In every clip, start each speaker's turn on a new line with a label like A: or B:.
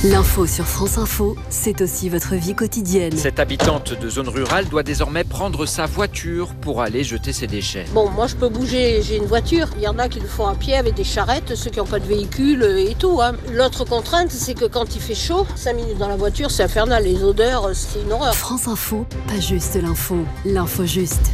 A: L'info sur France Info, c'est aussi votre vie quotidienne.
B: Cette habitante de zone rurale doit désormais prendre sa voiture pour aller jeter ses déchets.
C: Bon, moi je peux bouger, j'ai une voiture. Il y en a qui le font à pied avec des charrettes, ceux qui n'ont pas de véhicule et tout. L'autre contrainte, c'est que quand il fait chaud, 5 minutes dans la voiture, c'est infernal. Les odeurs, c'est une horreur.
A: France Info, pas juste l'info, l'info juste.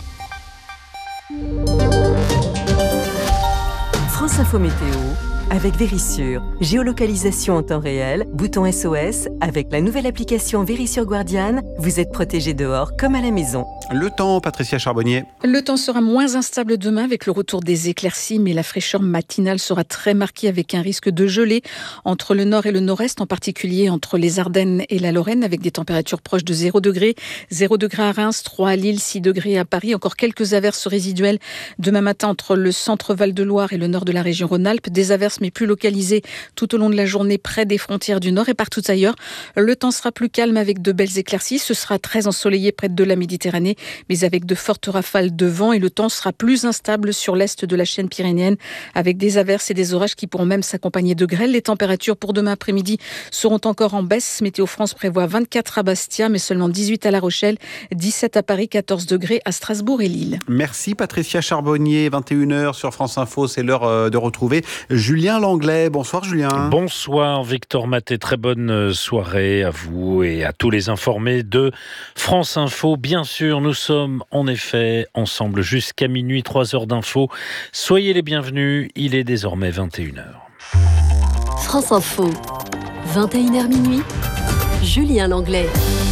D: France Info Météo avec Vérissure. Géolocalisation en temps réel, bouton SOS. Avec la nouvelle application Vérissure Guardian, vous êtes protégé dehors comme à la maison.
E: Le temps, Patricia Charbonnier.
F: Le temps sera moins instable demain avec le retour des éclaircies, mais la fraîcheur matinale sera très marquée avec un risque de gelée entre le nord et le nord-est, en particulier entre les Ardennes et la Lorraine, avec des températures proches de 0 degré. 0 degré à Reims, 3 à Lille, 6 degrés à Paris. Encore quelques averses résiduelles demain matin entre le centre Val-de-Loire et le nord de la région Rhône-Alpes. Des averses mais plus localisées tout au long de la journée près des frontières du nord et partout ailleurs. Le temps sera plus calme avec de belles éclaircies. Ce sera très ensoleillé près de la Méditerranée, mais avec de fortes rafales de vent, et le temps sera plus instable sur l'est de la chaîne pyrénéenne avec des averses et des orages qui pourront même s'accompagner de grêle. Les températures pour demain après-midi seront encore en baisse. Météo France prévoit 24 à Bastia, mais seulement 18 à La Rochelle, 17 à Paris, 14 degrés à Strasbourg et Lille.
E: Merci Patricia Charbonnier, 21h sur France Info, c'est l'heure de retrouver Julien Langlais. Bonsoir Julien.
G: Bonsoir Victor Maté, très bonne soirée à vous et à tous les informés de France Info. Bien sûr, nous sommes en effet ensemble jusqu'à minuit, 3 heures d'info. Soyez les bienvenus, il est désormais 21h.
A: France Info, 21h minuit, Julien Langlais.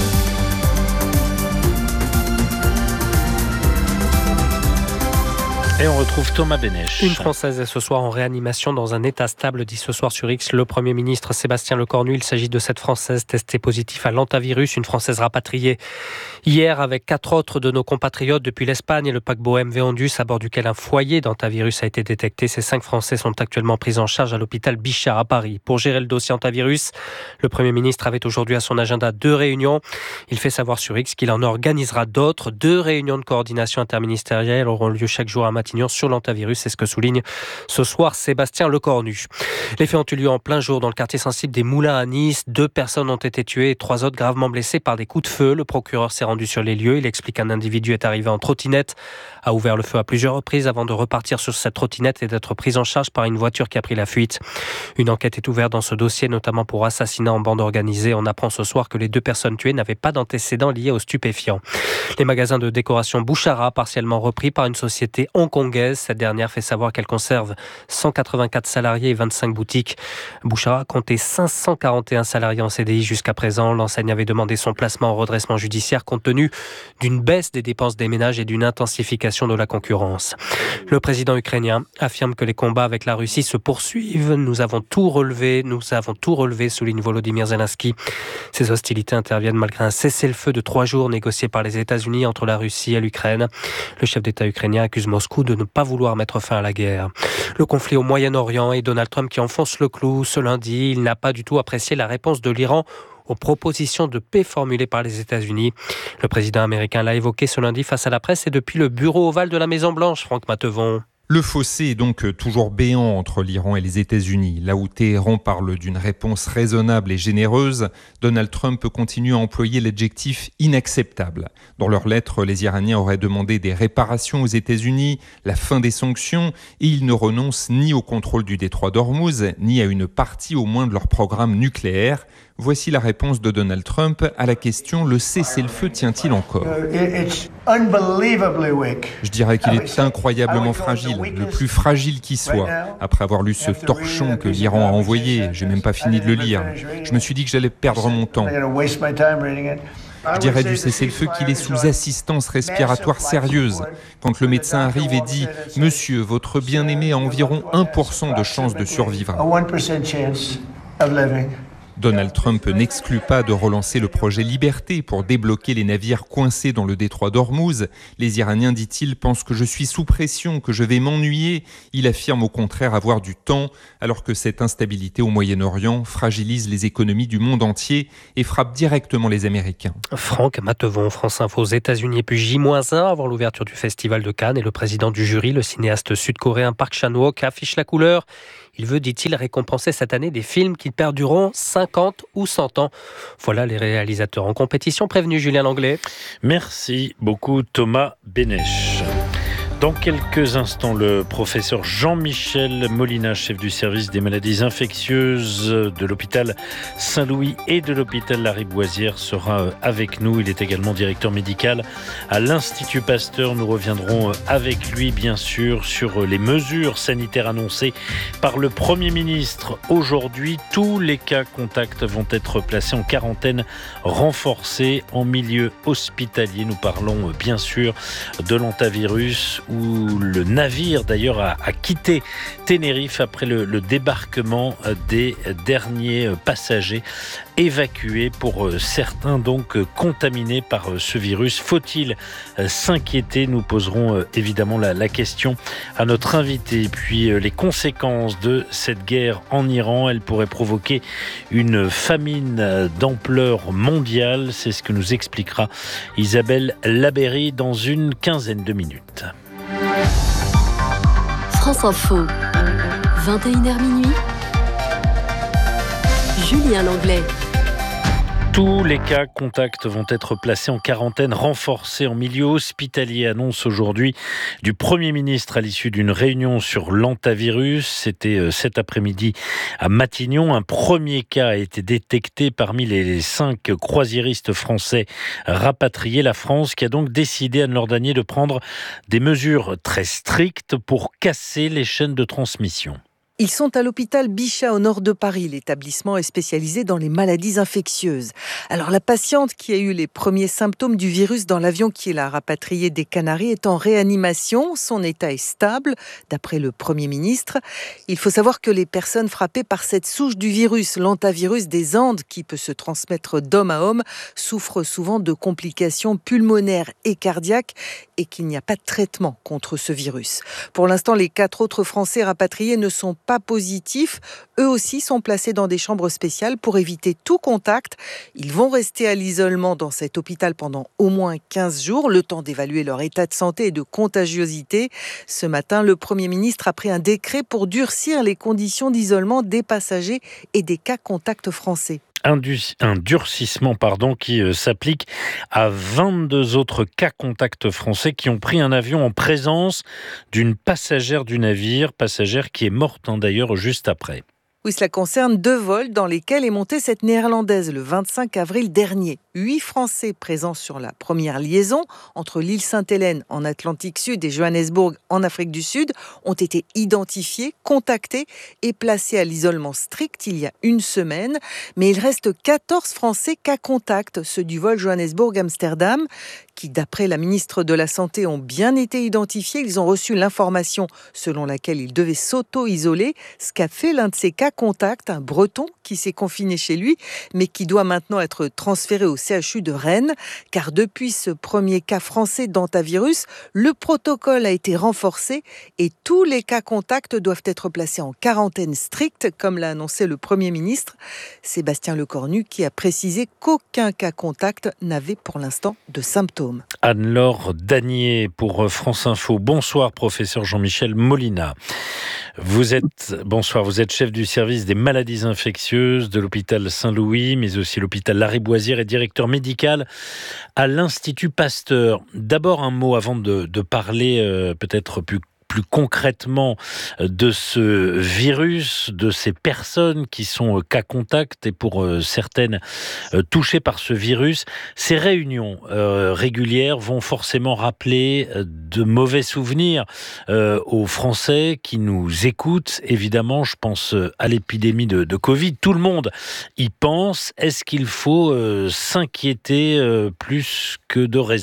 G: Et on retrouve Thomas Bénèche.
H: Une Française est ce soir en réanimation dans un état stable, dit ce soir sur X le Premier ministre Sébastien Lecornu. Il s'agit de cette Française testée positive à l'hantavirus, une Française rapatriée hier avec 4 autres de nos compatriotes depuis l'Espagne et le paquebot MV Ondus, à bord duquel un foyer d'hantavirus a été détecté. Ces 5 Français sont actuellement pris en charge à l'hôpital Bichat à Paris. Pour gérer le dossier hantavirus, le Premier ministre avait aujourd'hui à son agenda 2 réunions. Il fait savoir sur X qu'il en organisera d'autres. 2 réunions de coordination interministérielle auront lieu chaque jour à Matignon sur l'hantavirus, c'est ce que souligne ce soir Sébastien Lecornu. Les faits ont eu lieu en plein jour dans le quartier sensible des Moulins à Nice. 2 personnes ont été tuées et 3 autres gravement blessées par des coups de feu. Le procureur s'est rendu sur les lieux. Il explique qu'un individu est arrivé en trottinette, a ouvert le feu à plusieurs reprises avant de repartir sur cette trottinette et d'être pris en charge par une voiture qui a pris la fuite. Une enquête est ouverte dans ce dossier, notamment pour assassinat en bande organisée. On apprend ce soir que les 2 personnes tuées n'avaient pas d'antécédents liés aux stupéfiants. Les magasins de décoration Bouchara, partiellement repris par une société hongkongaise. Cette dernière fait savoir qu'elle conserve 184 salariés et 25 boutiques. Bouchara comptait 541 salariés en CDI jusqu'à présent. L'enseigne avait demandé son placement en redressement judiciaire compte tenu d'une baisse des dépenses des ménages et d'une intensification de la concurrence. Le président ukrainien affirme que les combats avec la Russie se poursuivent. Nous avons tout relevé, souligne Volodymyr Zelensky. Ces hostilités interviennent malgré un cessez-le-feu de 3 jours négocié par les États-Unis entre la Russie et l'Ukraine. Le chef d'État ukrainien accuse Moscou de ne pas vouloir mettre fin à la guerre. Le conflit au Moyen-Orient et Donald Trump qui enfonce le clou. Ce lundi, il n'a pas du tout apprécié la réponse de l'Iran aux propositions de paix formulées par les États-Unis. Le président américain l'a évoqué ce lundi face à la presse et depuis le bureau ovale de la Maison-Blanche, Franck Matevon.
I: Le fossé est donc toujours béant entre l'Iran et les États-Unis. Là où Téhéran parle d'une réponse raisonnable et généreuse, Donald Trump continue à employer l'adjectif inacceptable. Dans leur lettre, les Iraniens auraient demandé des réparations aux États-Unis, la fin des sanctions, et ils ne renoncent ni au contrôle du détroit d'Ormuz, ni à une partie au moins de leur programme nucléaire. Voici la réponse de Donald Trump à la question « Le cessez-le-feu tient-il encore ?» Je dirais qu'il est incroyablement fragile, le plus fragile qui soit. Après avoir lu ce torchon que l'Iran a envoyé, j'ai même pas fini de le lire. Je me suis dit que j'allais perdre mon temps. Je dirais du cessez-le-feu qu'il est sous assistance respiratoire sérieuse. Quand le médecin arrive et dit « Monsieur, votre bien-aimé a environ 1% de chance de survivre ». Donald Trump n'exclut pas de relancer le projet Liberté pour débloquer les navires coincés dans le détroit d'Ormuz. Les Iraniens, dit-il, pensent que je suis sous pression, que je vais m'ennuyer. Il affirme au contraire avoir du temps, alors que cette instabilité au Moyen-Orient fragilise les économies du monde entier et frappe directement les Américains.
H: Franck Matevon, France Info aux États-Unis, et puis J-1 avant l'ouverture du Festival de Cannes. Et le président du jury, le cinéaste sud-coréen Park Chan-wook, affiche la couleur. Il veut, dit-il, récompenser cette année des films qui perdureront 50 ou 100 ans. Voilà les réalisateurs en compétition. Prévenu Julien Langlais.
G: Merci beaucoup Thomas Bénèche. Dans quelques instants, le professeur Jean-Michel Molina, chef du service des maladies infectieuses de l'hôpital Saint-Louis et de l'hôpital Lariboisière, sera avec nous. Il est également directeur médical à l'Institut Pasteur. Nous reviendrons avec lui, bien sûr, sur les mesures sanitaires annoncées par le Premier ministre. Aujourd'hui, tous les cas contacts vont être placés en quarantaine renforcée en milieu hospitalier. Nous parlons bien sûr de l'hantavirus, où le navire d'ailleurs a quitté Tenerife après le débarquement des derniers passagers évacués, pour certains donc contaminés par ce virus. Faut-il s'inquiéter ? Nous poserons évidemment la question à notre invité. Puis les conséquences de cette guerre en Iran, elle pourrait provoquer une famine d'ampleur mondiale. C'est ce que nous expliquera Isabelle Labeyrie dans une quinzaine de minutes.
A: France Info, 21h minuit. Julien Langlais.
G: Tous les cas contacts vont être placés en quarantaine renforcée en milieu hospitalier, annonce aujourd'hui du Premier ministre à l'issue d'une réunion sur l'hantavirus. C'était cet après-midi à Matignon. Un premier cas a été détecté parmi les 5 croisiéristes français rapatriés. La France qui a donc décidé, Anne-Laure Danier, de prendre des mesures très strictes pour casser les chaînes de transmission.
J: Ils sont à l'hôpital Bichat au nord de Paris. L'établissement est spécialisé dans les maladies infectieuses. Alors la patiente qui a eu les premiers symptômes du virus dans l'avion qui l'a rapatriée des Canaries est en réanimation. Son état est stable, d'après le Premier ministre. Il faut savoir que les personnes frappées par cette souche du virus, l'hantavirus des Andes, qui peut se transmettre d'homme à homme, souffrent souvent de complications pulmonaires et cardiaques et qu'il n'y a pas de traitement contre ce virus. Pour l'instant, les 4 autres Français rapatriés ne sont pas positifs. Eux aussi sont placés dans des chambres spéciales pour éviter tout contact. Ils vont rester à l'isolement dans cet hôpital pendant au moins 15 jours, le temps d'évaluer leur état de santé et de contagiosité. Ce matin, le Premier ministre a pris un décret pour durcir les conditions d'isolement des passagers et des cas contacts français.
G: Un durcissement qui s'applique à 22 autres cas contacts français qui ont pris un avion en présence d'une passagère du navire, passagère qui est morte d'ailleurs juste après.
J: Oui, cela concerne 2 vols dans lesquels est montée cette néerlandaise le 25 avril dernier. 8 Français présents sur la première liaison entre l'île Sainte-Hélène en Atlantique Sud et Johannesburg en Afrique du Sud ont été identifiés, contactés et placés à l'isolement strict il y a une semaine. Mais il reste 14 Français cas contact, ceux du vol Johannesburg-Amsterdam, qui, d'après la ministre de la Santé, ont bien été identifiés. Ils ont reçu l'information selon laquelle ils devaient s'auto-isoler, ce qu'a fait l'un de ces cas contacts, un Breton qui s'est confiné chez lui, mais qui doit maintenant être transféré au CHU de Rennes, car depuis ce premier cas français d'hantavirus, le protocole a été renforcé et tous les cas contacts doivent être placés en quarantaine stricte, comme l'a annoncé le Premier ministre, Sébastien Lecornu, qui a précisé qu'aucun cas contact n'avait pour l'instant de symptômes.
G: Anne-Laure Danier pour France Info. Bonsoir, professeur Jean-Michel Molina. Vous êtes chef du service des maladies infectieuses de l'hôpital Saint-Louis, mais aussi l'hôpital Lariboisière et directeur médical à l'Institut Pasteur. D'abord un mot avant de parler peut-être plus concrètement de ce virus, de ces personnes qui sont cas contact et pour certaines touchées par ce virus. Ces réunions régulières vont forcément rappeler de mauvais souvenirs aux Français qui nous écoutent. Évidemment, je pense à l'épidémie de Covid. Tout le monde y pense. Est-ce qu'il faut s'inquiéter plus que de raison ?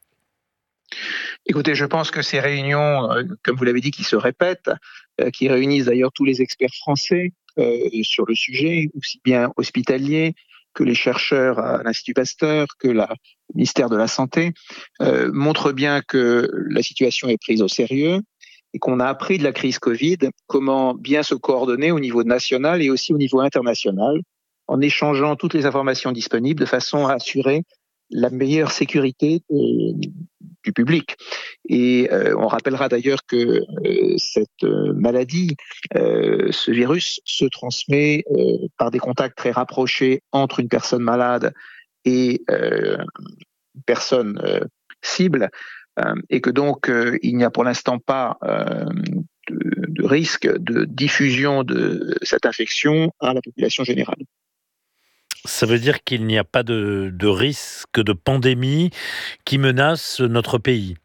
K: Écoutez, je pense que ces réunions, comme vous l'avez dit, qui se répètent, qui réunissent d'ailleurs tous les experts français sur le sujet, aussi bien hospitaliers que les chercheurs à l'Institut Pasteur, que le ministère de la Santé, montrent bien que la situation est prise au sérieux et qu'on a appris de la crise Covid comment bien se coordonner au niveau national et aussi au niveau international, en échangeant toutes les informations disponibles de façon à assurer la meilleure sécurité du public. Et on rappellera d'ailleurs que cette maladie, ce virus, se transmet par des contacts très rapprochés entre une personne malade et une personne cible, et que donc il n'y a pour l'instant pas de risque de diffusion de cette infection à la population générale.
G: Ça veut dire qu'il n'y a pas de risque de pandémie qui menace notre pays?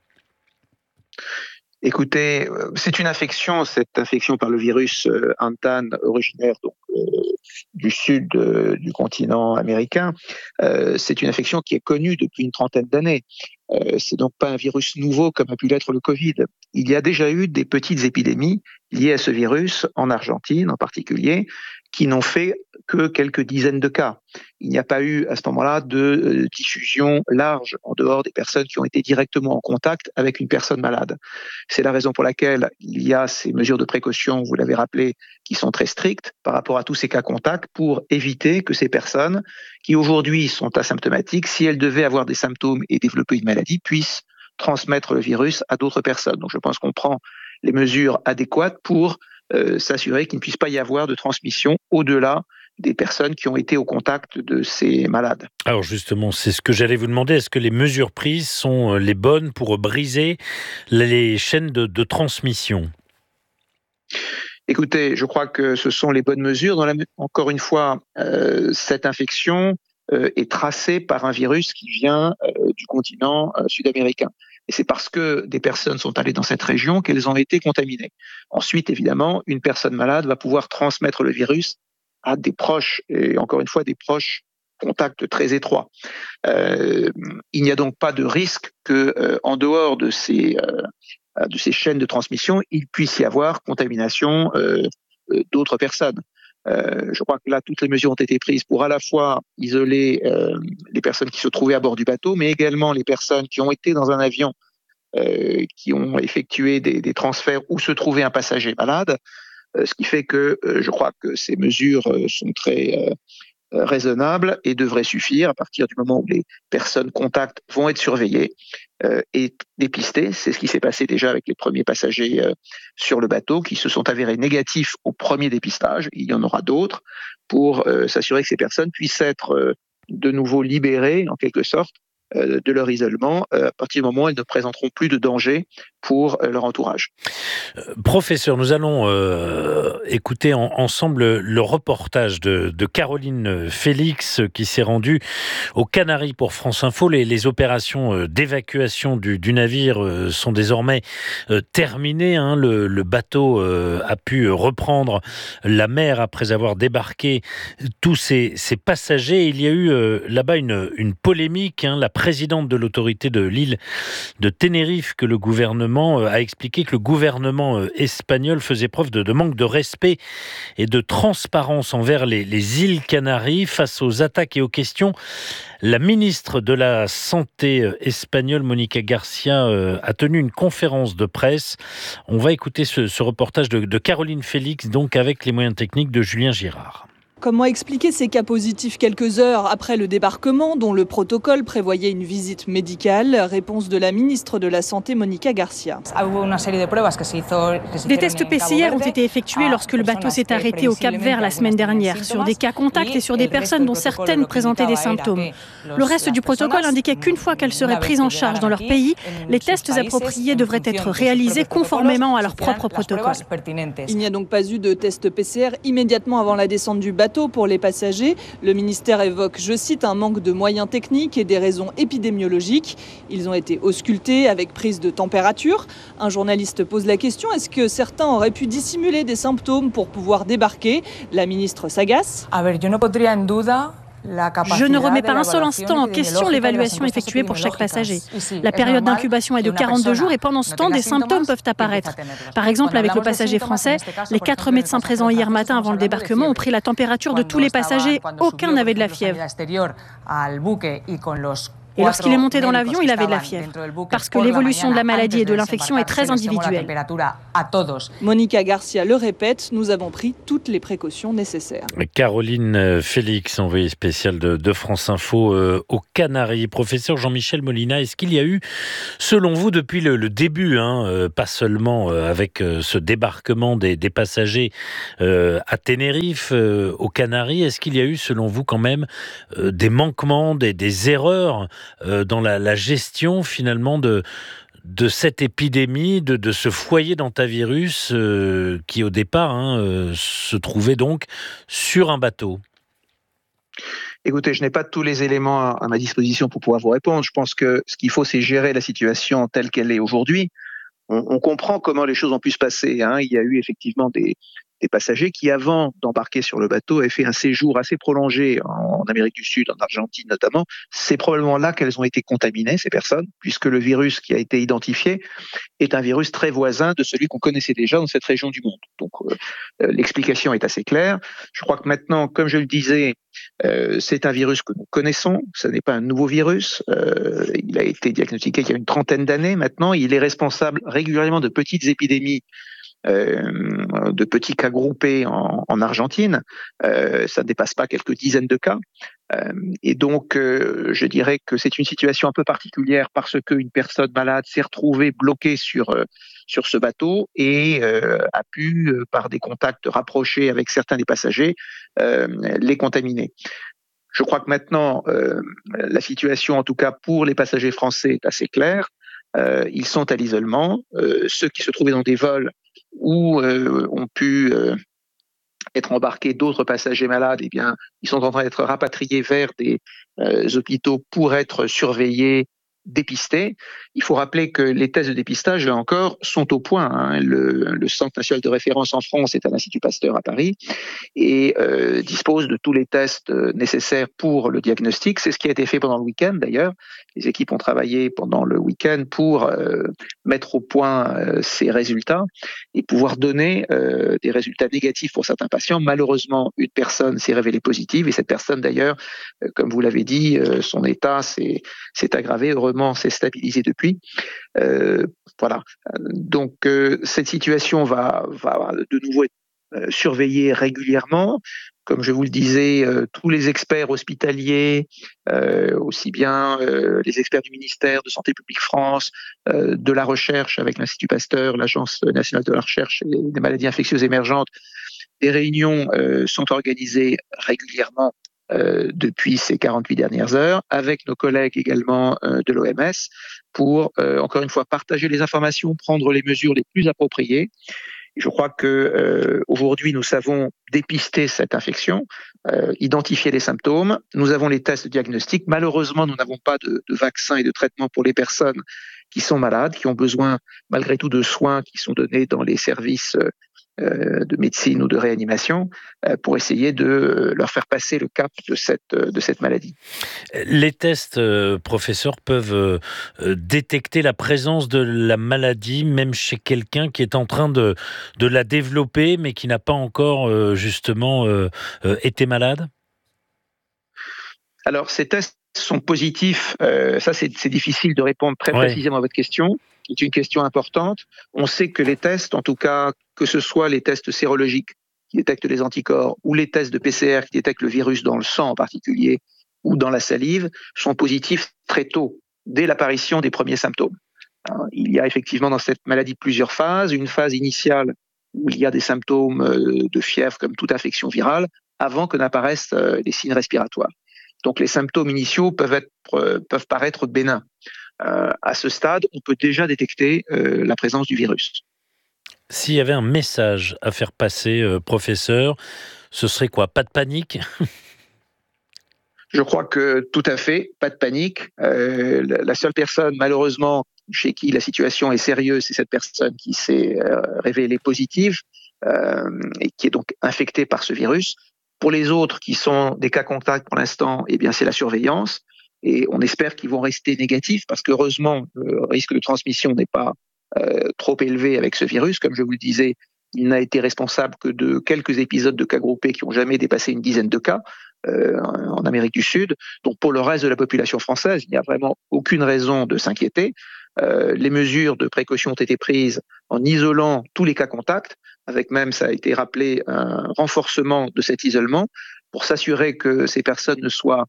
K: Écoutez, c'est une infection, cette infection par le virus Antan, originaire donc, du sud du continent américain. C'est une infection qui est connue depuis une trentaine d'années. C'est donc pas un virus nouveau comme a pu l'être le Covid. Il y a déjà eu des petites épidémies liées à ce virus, en Argentine en particulier, qui n'ont fait que quelques dizaines de cas. Il n'y a pas eu à ce moment-là de diffusion large en dehors des personnes qui ont été directement en contact avec une personne malade. C'est la raison pour laquelle il y a ces mesures de précaution, vous l'avez rappelé, qui sont très strictes par rapport à tous ces cas contacts pour éviter que ces personnes qui aujourd'hui sont asymptomatiques, si elles devaient avoir des symptômes et développer une maladie, puissent transmettre le virus à d'autres personnes. Donc je pense qu'on prend les mesures adéquates pour s'assurer qu'il ne puisse pas y avoir de transmission au-delà des personnes qui ont été au contact de ces malades.
G: Alors justement, c'est ce que j'allais vous demander. Est-ce que les mesures prises sont les bonnes pour briser les chaînes de transmission ?
K: Écoutez, je crois que ce sont les bonnes mesures. Encore une fois, cette infection est tracée par un virus qui vient du continent sud-américain. Et c'est parce que des personnes sont allées dans cette région qu'elles ont été contaminées. Ensuite, évidemment, une personne malade va pouvoir transmettre le virus à des proches, et encore une fois, des proches contacts très étroits. Il n'y a donc pas de risque que, en dehors de ces chaînes de transmission, il puisse y avoir contamination d'autres personnes. Je crois que là, toutes les mesures ont été prises pour à la fois isoler les personnes qui se trouvaient à bord du bateau, mais également les personnes qui ont été dans un avion, qui ont effectué des transferts où se trouvait un passager malade, ce qui fait que je crois que ces mesures sont très raisonnables et devraient suffire à partir du moment où les personnes contacts vont être surveillées et dépistées. C'est ce qui s'est passé déjà avec les premiers passagers sur le bateau qui se sont avérés négatifs au premier dépistage. Il y en aura d'autres pour s'assurer que ces personnes puissent être de nouveau libérées en quelque sorte de leur isolement à partir du moment où elles ne présenteront plus de danger pour leur entourage.
G: Professeur, nous allons écouter ensemble le reportage de Caroline Félix qui s'est rendue aux Canaries pour France Info. Les opérations d'évacuation du navire sont désormais terminées. Le bateau a pu reprendre la mer après avoir débarqué tous ces passagers. Il y a eu là-bas une polémique. La présidente de l'autorité de l'île de Tenerife que le gouvernement a expliqué que le gouvernement espagnol faisait preuve de manque de respect et de transparence envers les îles Canaries face aux attaques et aux questions. La ministre de la Santé espagnole, Mónica García, a tenu une conférence de presse. On va écouter ce reportage de Caroline Félix, donc avec les moyens techniques de Julien Girard.
L: Comment expliquer ces cas positifs quelques heures après le débarquement, dont le protocole prévoyait une visite médicale? Réponse de la ministre de la Santé, Mónica García.
M: Des tests PCR ont été effectués lorsque le bateau s'est arrêté au Cap-Vert la semaine dernière, sur des cas contacts et sur des personnes dont certaines présentaient des symptômes. Le reste du protocole indiquait qu'une fois qu'elles seraient prises en charge dans leur pays, les tests appropriés devraient être réalisés conformément à leur propre protocole.
L: Il n'y a donc pas eu de test PCR immédiatement avant la descente du bateau pour les passagers. Le ministère évoque, je cite, un manque de moyens techniques et des raisons épidémiologiques. Ils ont été auscultés avec prise de température. Un journaliste pose la question, est-ce que certains auraient pu dissimuler des symptômes pour pouvoir débarquer? La ministre s'agace.
M: Je ne remets pas un seul instant en question l'évaluation effectuée pour chaque passager. La période d'incubation est de 42 jours et pendant ce temps, des symptômes peuvent apparaître. Par exemple, avec le passager français, les 4 médecins présents hier matin avant le débarquement ont pris la température de tous les passagers. Aucun n'avait de la fièvre. Et lorsqu'il est monté dans l'avion, il avait de la fièvre. Parce que l'évolution de la maladie et de l'infection est très individuelle.
L: Monica Garcia le répète, nous avons pris toutes les précautions nécessaires.
G: Caroline Félix, envoyée spéciale de France Info aux Canaries. Professeur Jean-Michel Molina, est-ce qu'il y a eu, selon vous, depuis le début, pas seulement avec ce débarquement des passagers à Tenerife, aux Canaries, est-ce qu'il y a eu, selon vous, quand même, des manquements, des erreurs dans la gestion, finalement, de cette épidémie, de ce foyer d'hantavirus qui, au départ, se trouvait donc sur un bateau?
K: Écoutez, je n'ai pas tous les éléments à ma disposition pour pouvoir vous répondre. Je pense que ce qu'il faut, c'est gérer la situation telle qu'elle est aujourd'hui. On comprend comment les choses ont pu se passer. Il y a eu effectivement des passagers qui, avant d'embarquer sur le bateau, avaient fait un séjour assez prolongé en Amérique du Sud, en Argentine notamment. C'est probablement là qu'elles ont été contaminées, ces personnes, puisque le virus qui a été identifié est un virus très voisin de celui qu'on connaissait déjà dans cette région du monde. Donc l'explication est assez claire. Je crois que maintenant, comme je le disais, c'est un virus que nous connaissons, ce n'est pas un nouveau virus. Il a été diagnostiqué il y a une trentaine d'années maintenant. Il est responsable régulièrement de petites épidémies, de petits cas groupés en Argentine. Ça ne dépasse pas quelques dizaines de cas. Et donc, je dirais que c'est une situation un peu particulière parce qu'une personne malade s'est retrouvée bloquée sur ce bateau et a pu, par des contacts rapprochés avec certains des passagers, les contaminer. Je crois que maintenant, la situation, en tout cas pour les passagers français, est assez claire. Ils sont à l'isolement. Ceux qui se trouvaient dans des vols où ont pu être embarqués d'autres passagers malades, eh bien, ils sont en train d'être rapatriés vers des hôpitaux pour être surveillés, dépistés. Il faut rappeler que les tests de dépistage, là encore, sont au point. Le Centre national de référence en France est à l'Institut Pasteur à Paris et dispose de tous les tests nécessaires pour le diagnostic. C'est ce qui a été fait pendant le week-end d'ailleurs. Les équipes ont travaillé pendant le week-end pour mettre au point ces résultats et pouvoir donner des résultats négatifs pour certains patients. Malheureusement, une personne s'est révélée positive et cette personne d'ailleurs, comme vous l'avez dit, son état s'est aggravé. Heureusement, s'est stabilisé depuis. Voilà. Donc, cette situation va de nouveau être surveillée régulièrement. Comme je vous le disais, tous les experts hospitaliers, aussi bien les experts du ministère de Santé publique France, de la recherche avec l'Institut Pasteur, l'Agence nationale de la recherche et des maladies infectieuses émergentes, des réunions sont organisées régulièrement depuis ces 48 dernières heures, avec nos collègues également de l'OMS, pour, encore une fois, partager les informations, prendre les mesures les plus appropriées. Et je crois que aujourd'hui, nous savons dépister cette infection, identifier les symptômes. Nous avons les tests diagnostiques. Malheureusement, nous n'avons pas de vaccin et de traitement pour les personnes qui sont malades, qui ont besoin, malgré tout, de soins qui sont donnés dans les services de médecine ou de réanimation pour essayer de leur faire passer le cap de cette maladie.
G: Les tests, professeur, peuvent détecter la présence de la maladie, même chez quelqu'un qui est en train de la développer, mais qui n'a pas encore justement été malade?
K: Alors, ces tests sont positifs. Ça, c'est difficile de répondre très précisément à votre question. C'est une question importante. On sait que les tests, en tout cas, que ce soit les tests sérologiques qui détectent les anticorps ou les tests de PCR qui détectent le virus dans le sang en particulier ou dans la salive, sont positifs très tôt, dès l'apparition des premiers symptômes. Il y a effectivement dans cette maladie plusieurs phases. Une phase initiale où il y a des symptômes de fièvre comme toute infection virale avant que n'apparaissent les signes respiratoires. Donc les symptômes initiaux peuvent paraître bénins. À ce stade, on peut déjà détecter la présence du virus.
G: S'il y avait un message à faire passer, professeur, ce serait quoi? Pas de panique?
K: Je crois que tout à fait, pas de panique. La seule personne, malheureusement, chez qui la situation est sérieuse, c'est cette personne qui s'est révélée positive et qui est donc infectée par ce virus. Pour les autres qui sont des cas contacts pour l'instant, eh bien c'est la surveillance. Et on espère qu'ils vont rester négatifs parce qu'heureusement, le risque de transmission n'est pas trop élevé avec ce virus. Comme je vous le disais, il n'a été responsable que de quelques épisodes de cas groupés qui n'ont jamais dépassé une dizaine de cas. en Amérique du Sud. Donc pour le reste de la population française, il n'y a vraiment aucune raison de s'inquiéter. Les mesures de précaution ont été prises en isolant tous les cas contacts, avec même, ça a été rappelé, un renforcement de cet isolement pour s'assurer que ces personnes ne soient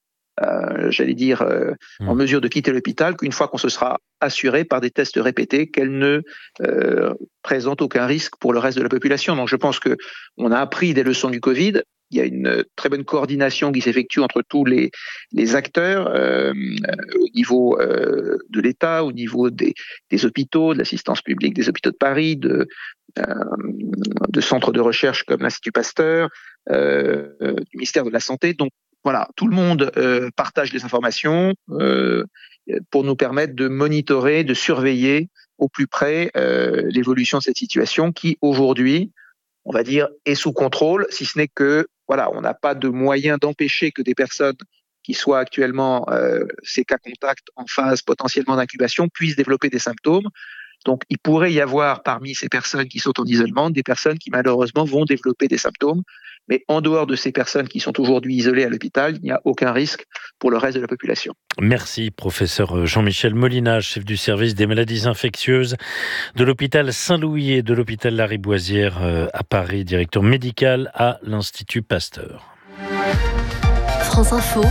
K: en mesure de quitter l'hôpital qu'une fois qu'on se sera assuré par des tests répétés qu'elles ne présentent aucun risque pour le reste de la population. Donc je pense qu'on a appris des leçons du Covid. Il y a une très bonne coordination qui s'effectue entre tous les acteurs au niveau de l'État, au niveau des hôpitaux, de l'assistance publique des hôpitaux de Paris, de centres de recherche comme l'Institut Pasteur, du ministère de la Santé. Donc voilà, tout le monde partage les informations pour nous permettre de monitorer, de surveiller au plus près l'évolution de cette situation qui, aujourd'hui, on va dire, est sous contrôle, si ce n'est que, voilà, on n'a pas de moyen d'empêcher que des personnes qui soient actuellement ces cas contacts en phase potentiellement d'incubation puissent développer des symptômes. Donc, il pourrait y avoir parmi ces personnes qui sont en isolement des personnes qui malheureusement vont développer des symptômes. Mais en dehors de ces personnes qui sont aujourd'hui isolées à l'hôpital, il n'y a aucun risque pour le reste de la population.
G: Merci, professeur Jean-Michel Molinage, chef du service des maladies infectieuses de l'hôpital Saint-Louis et de l'hôpital Lariboisière à Paris, directeur médical à l'Institut Pasteur.
A: France Info,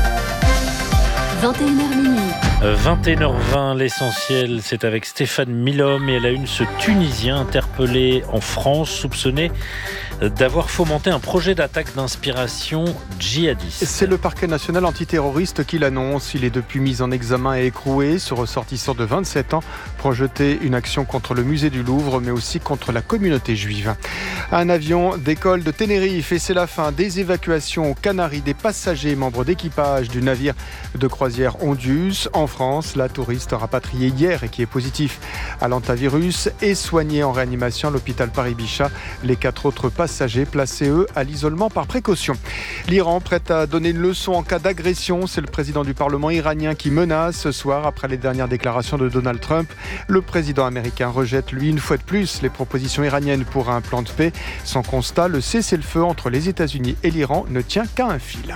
A: 21h minuit.
G: 21h20, l'essentiel, c'est avec Stéphane Milhomme et à la une, ce Tunisien interpellé en France, soupçonné d'avoir fomenté un projet d'attaque d'inspiration djihadiste.
N: C'est le parquet national antiterroriste qui l'annonce. Il est depuis mis en examen et écroué. Ce ressortissant de 27 ans projetait une action contre le musée du Louvre, mais aussi contre la communauté juive. Un avion décolle de Tenerife et c'est la fin des évacuations aux Canaries des passagers membres d'équipage du navire de croisière Ondius. En France, la touriste rapatriée hier et qui est positif à l'hantavirus est soignée en réanimation à l'hôpital Paris-Bichat. Les 4 autres passagers placés, eux, à l'isolement par précaution. L'Iran prête à donner une leçon en cas d'agression. C'est le président du Parlement iranien qui menace ce soir après les dernières déclarations de Donald Trump. Le président américain rejette, lui, une fois de plus, les propositions iraniennes pour un plan de paix. Son constat, le cessez-le-feu entre les États-Unis et l'Iran ne tient qu'à un fil.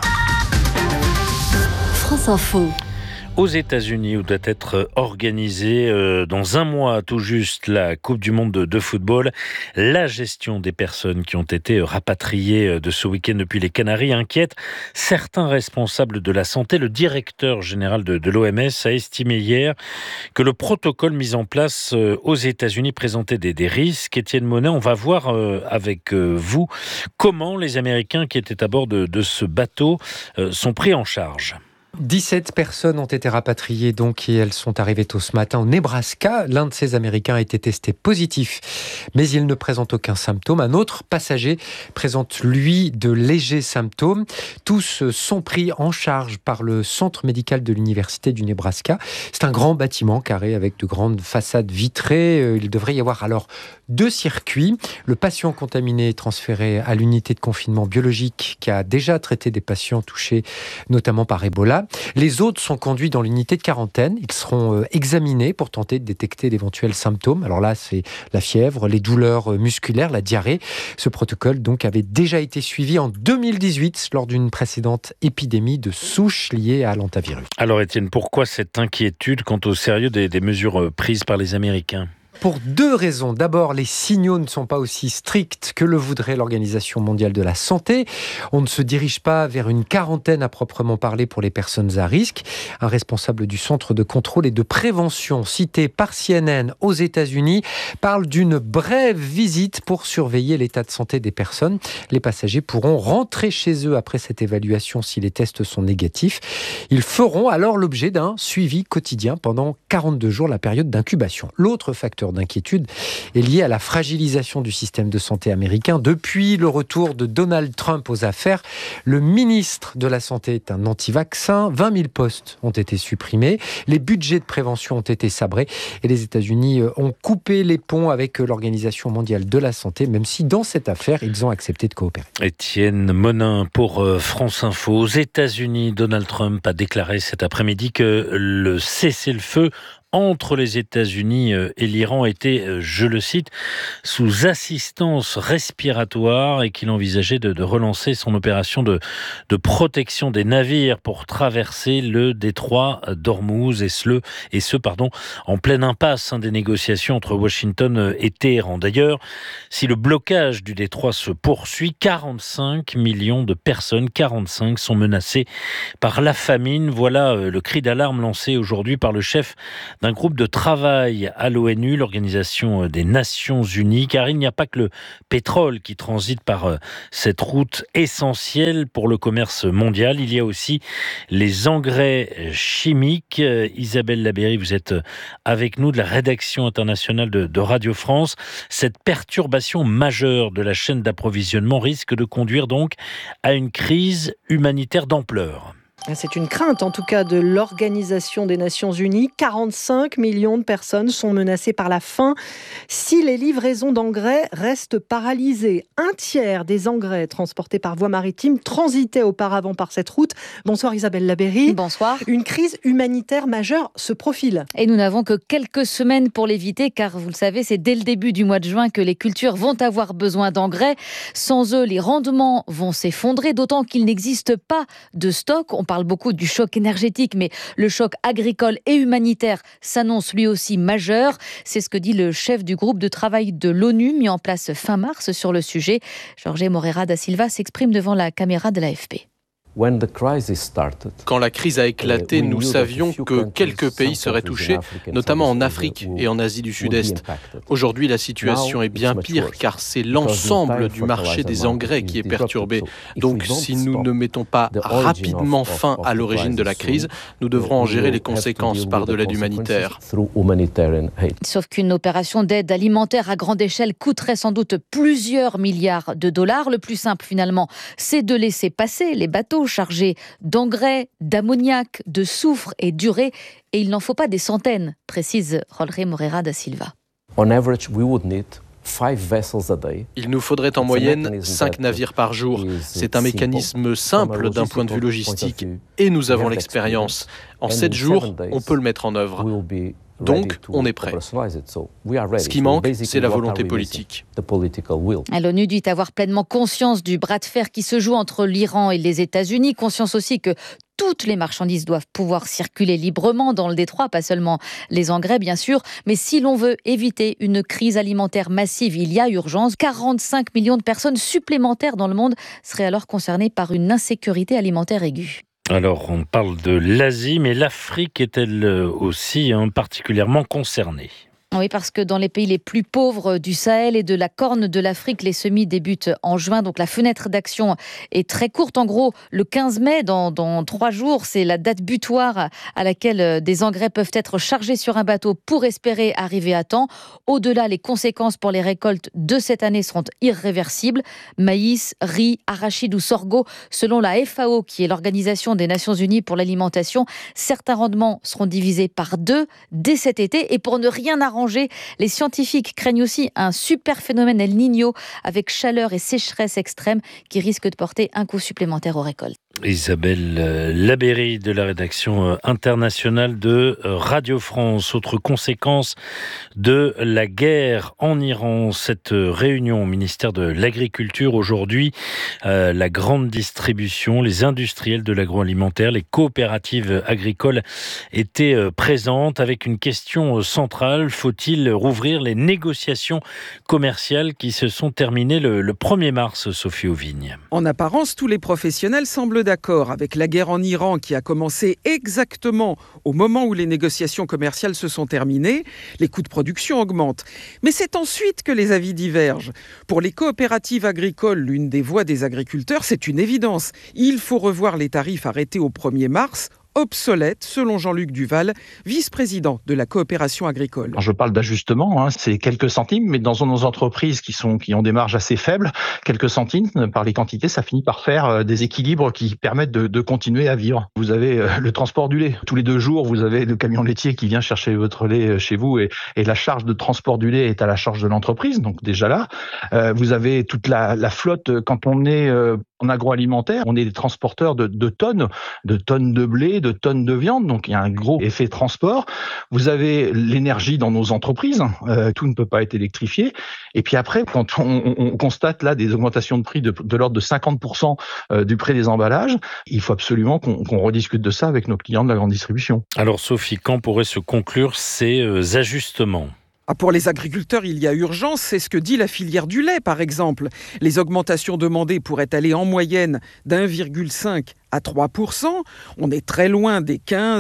A: France Info.
G: Aux États-Unis, où doit être organisée dans un mois tout juste la Coupe du Monde de football, la gestion des personnes qui ont été rapatriées de ce week-end depuis les Canaries inquiète certains responsables de la santé. Le directeur général de l'OMS a estimé hier que le protocole mis en place aux États-Unis présentait des risques. Étienne Monet, on va voir avec vous comment les Américains qui étaient à bord de ce bateau sont pris en charge.
O: 17 personnes ont été rapatriées donc et elles sont arrivées tôt ce matin au Nebraska. L'un de ces Américains a été testé positif, mais il ne présente aucun symptôme. Un autre passager présente, lui, de légers symptômes. Tous sont pris en charge par le centre médical de l'Université du Nebraska. C'est un grand bâtiment carré avec de grandes façades vitrées. Il devrait y avoir alors 2 circuits. Le patient contaminé est transféré à l'unité de confinement biologique qui a déjà traité des patients touchés notamment par Ebola. Les autres sont conduits dans l'unité de quarantaine. Ils seront examinés pour tenter de détecter d'éventuels symptômes. Alors là, c'est la fièvre, les douleurs musculaires, la diarrhée. Ce protocole donc avait déjà été suivi en 2018 lors d'une précédente épidémie de souche liée à l'hantavirus.
G: Alors Étienne, pourquoi cette inquiétude quant au sérieux des mesures prises par les Américains ?
O: Pour 2 raisons. D'abord, les signaux ne sont pas aussi stricts que le voudrait l'Organisation mondiale de la santé. On ne se dirige pas vers une quarantaine à proprement parler pour les personnes à risque. Un responsable du Centre de contrôle et de prévention cité par CNN aux États-Unis parle d'une brève visite pour surveiller l'état de santé des personnes. Les passagers pourront rentrer chez eux après cette évaluation si les tests sont négatifs. Ils feront alors l'objet d'un suivi quotidien pendant 42 jours, la période d'incubation. L'autre facteur d'inquiétude est lié à la fragilisation du système de santé américain. Depuis le retour de Donald Trump aux affaires, le ministre de la Santé est un anti-vaccin. 20 000 postes ont été supprimés. Les budgets de prévention ont été sabrés et les États-Unis ont coupé les ponts avec l'Organisation mondiale de la santé, même si dans cette affaire, ils ont accepté de coopérer.
G: Étienne Monin pour France Info. Aux États-Unis, Donald Trump a déclaré cet après-midi que le cessez-le-feu entre les États-Unis et l'Iran était, je le cite, sous assistance respiratoire et qu'il envisageait de relancer son opération de protection des navires pour traverser le détroit d'Ormuz et ce, en pleine impasse des négociations entre Washington et Téhéran. D'ailleurs, si le blocage du détroit se poursuit, 45 millions de personnes, 45 sont menacées par la famine. Voilà le cri d'alarme lancé aujourd'hui par le chef d'un groupe de travail à l'ONU, l'Organisation des Nations Unies, car il n'y a pas que le pétrole qui transite par cette route essentielle pour le commerce mondial. Il y a aussi les engrais chimiques. Isabelle Labéry, vous êtes avec nous de la rédaction internationale de Radio France. Cette perturbation majeure de la chaîne d'approvisionnement risque de conduire donc à une crise humanitaire d'ampleur.
P: C'est une crainte, en tout cas, de l'Organisation des Nations Unies. 45 millions de personnes sont menacées par la faim si les livraisons d'engrais restent paralysées. Un tiers des engrais transportés par voie maritime transitaient auparavant par cette route. Bonsoir Isabelle Labéry.
Q: Bonsoir.
P: Une crise humanitaire majeure se profile.
Q: Et nous n'avons que quelques semaines pour l'éviter, car vous le savez, c'est dès le début du mois de juin que les cultures vont avoir besoin d'engrais. Sans eux, les rendements vont s'effondrer, d'autant qu'il n'existe pas de stock. On parle beaucoup du choc énergétique, mais le choc agricole et humanitaire s'annonce lui aussi majeur. C'est ce que dit le chef du groupe de travail de l'ONU mis en place fin mars sur le sujet. Jorge Moreira da Silva s'exprime devant la caméra de l'AFP.
R: Quand la crise a éclaté, nous savions que quelques pays seraient touchés, notamment en Afrique et en Asie du Sud-Est. Aujourd'hui, la situation est bien pire car c'est l'ensemble du marché des engrais qui est perturbé. Donc, si nous ne mettons pas rapidement fin à l'origine de la crise, nous devrons en gérer les conséquences par de l'aide humanitaire.
Q: Sauf qu'une opération d'aide alimentaire à grande échelle coûterait sans doute plusieurs milliards de dollars. Le plus simple, finalement, c'est de laisser passer les bateaux chargés d'engrais, d'ammoniac, de soufre et d'urée. Et il n'en faut pas des centaines, précise Jorge Moreira da Silva.
R: Il nous faudrait en moyenne 5 navires par jour. C'est un mécanisme simple d'un point de vue logistique et nous avons l'expérience. En 7 jours, on peut le mettre en œuvre. Donc, on est prêt. Ce qui manque, c'est la volonté politique.
Q: L'ONU dit avoir pleinement conscience du bras de fer qui se joue entre l'Iran et les États-Unis. Conscience aussi que toutes les marchandises doivent pouvoir circuler librement dans le détroit, pas seulement les engrais, bien sûr. Mais si l'on veut éviter une crise alimentaire massive, il y a urgence. 45 millions de personnes supplémentaires dans le monde seraient alors concernées par une insécurité alimentaire aiguë.
G: Alors, on parle de l'Asie, mais l'Afrique est-elle aussi particulièrement concernée ?
Q: Oui, parce que dans les pays les plus pauvres du Sahel et de la Corne de l'Afrique, les semis débutent en juin. Donc la fenêtre d'action est très courte. En gros, le 15 mai, dans 3 jours, c'est la date butoir à laquelle des engrais peuvent être chargés sur un bateau pour espérer arriver à temps. Au-delà, les conséquences pour les récoltes de cette année seront irréversibles. Maïs, riz, arachide ou sorgho, selon la FAO, qui est l'Organisation des Nations Unies pour l'alimentation, certains rendements seront divisés par 2 dès cet été. Et pour ne rien arranger, les scientifiques craignent aussi un super phénomène El Niño avec chaleur et sécheresse extrême qui risque de porter un coup supplémentaire aux récoltes.
G: Isabelle Labéry de la rédaction internationale de Radio France. Autre conséquence de la guerre en Iran, cette réunion au ministère de l'Agriculture aujourd'hui, la grande distribution, les industriels de l'agroalimentaire, les coopératives agricoles étaient présentes avec une question centrale. Faut-il rouvrir les négociations commerciales qui se sont terminées le 1er mars, Sophie Auvigne?
S: En apparence, tous les professionnels semblent d'accord avec la guerre en Iran qui a commencé exactement au moment où les négociations commerciales se sont terminées. Les coûts de production augmentent. Mais c'est ensuite que les avis divergent. Pour les coopératives agricoles, l'une des voix des agriculteurs, c'est une évidence. Il faut revoir les tarifs arrêtés au 1er mars, obsolète, selon Jean-Luc Duval, vice-président de la coopération agricole.
T: Je parle d'ajustement, c'est quelques centimes, mais dans nos entreprises qui ont des marges assez faibles, quelques centimes par les quantités, ça finit par faire des équilibres qui permettent de continuer à vivre. Vous avez le transport du lait. Tous les 2 jours, vous avez le camion laitier qui vient chercher votre lait chez vous et la charge de transport du lait est à la charge de l'entreprise. Donc déjà là, vous avez toute la flotte quand on est En agroalimentaire, on est des transporteurs de tonnes de blé, de tonnes de viande, donc il y a un gros effet transport. Vous avez l'énergie dans nos entreprises, tout ne peut pas être électrifié. Et puis après, quand on constate là des augmentations de prix de l'ordre de 50% du prix des emballages, il faut absolument qu'on rediscute de ça avec nos clients de la grande distribution.
G: Alors Sophie, quand pourraient se conclure ces ajustements ?
S: Pour les agriculteurs, il y a urgence, c'est ce que dit la filière du lait, par exemple. Les augmentations demandées pourraient aller en moyenne d'1,5 à 3%. On est très loin des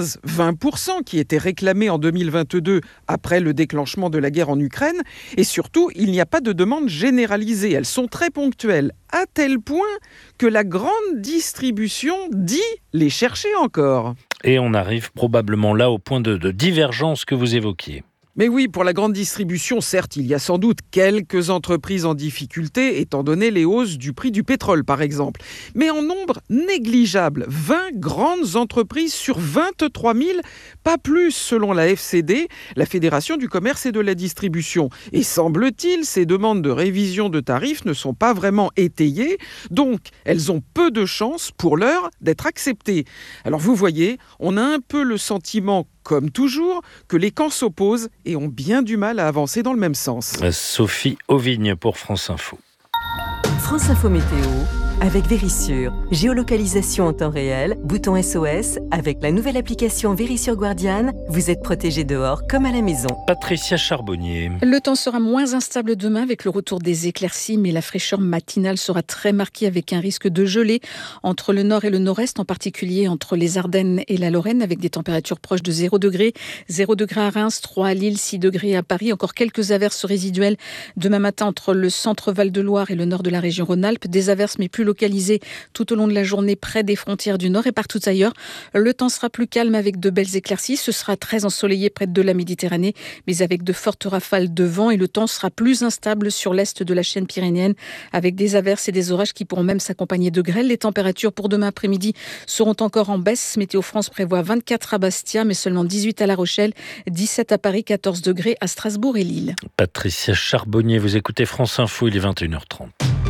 S: 15-20% qui étaient réclamés en 2022 après le déclenchement de la guerre en Ukraine. Et surtout, il n'y a pas de demande généralisée. Elles sont très ponctuelles, à tel point que la grande distribution dit les chercher encore.
G: Et on arrive probablement là au point de divergence que vous évoquiez.
S: Mais oui, pour la grande distribution, certes, il y a sans doute quelques entreprises en difficulté, étant donné les hausses du prix du pétrole, par exemple. Mais en nombre négligeable, 20 grandes entreprises sur 23 000, pas plus selon la FCD, la Fédération du commerce et de la distribution. Et semble-t-il, ces demandes de révision de tarifs ne sont pas vraiment étayées, donc elles ont peu de chances, pour l'heure, d'être acceptées. Alors vous voyez, on a un peu le sentiment, comme toujours, que les camps s'opposent et ont bien du mal à avancer dans le même sens.
G: Sophie Auvigne pour France Info.
D: France Info Météo avec Vérissure. Géolocalisation en temps réel, bouton SOS. Avec la nouvelle application Vérissure Guardian, vous êtes protégé dehors comme à la maison.
G: Patricia Charbonnier.
F: Le temps sera moins instable demain avec le retour des éclaircies, mais la fraîcheur matinale sera très marquée avec un risque de gelée entre le nord et le nord-est, en particulier entre les Ardennes et la Lorraine, avec des températures proches de 0 degré. 0 degré à Reims, 3 à Lille, 6 degrés à Paris. Encore quelques averses résiduelles demain matin entre le centre Val-de-Loire et le nord de la région Rhône-Alpes. Des averses mais plus localisées tout au long de la journée près des frontières du nord et partout ailleurs. Le temps sera plus calme avec de belles éclaircies. Ce sera très ensoleillé près de la Méditerranée, mais avec de fortes rafales de vent, et le temps sera plus instable sur l'est de la chaîne pyrénéenne avec des averses et des orages qui pourront même s'accompagner de grêle. Les températures pour demain après-midi seront encore en baisse. Météo France prévoit 24 à Bastia, mais seulement 18 à La Rochelle, 17 à Paris, 14 degrés à Strasbourg et Lille.
G: Patricia Charbonnier, vous écoutez France Info, il est 21h30.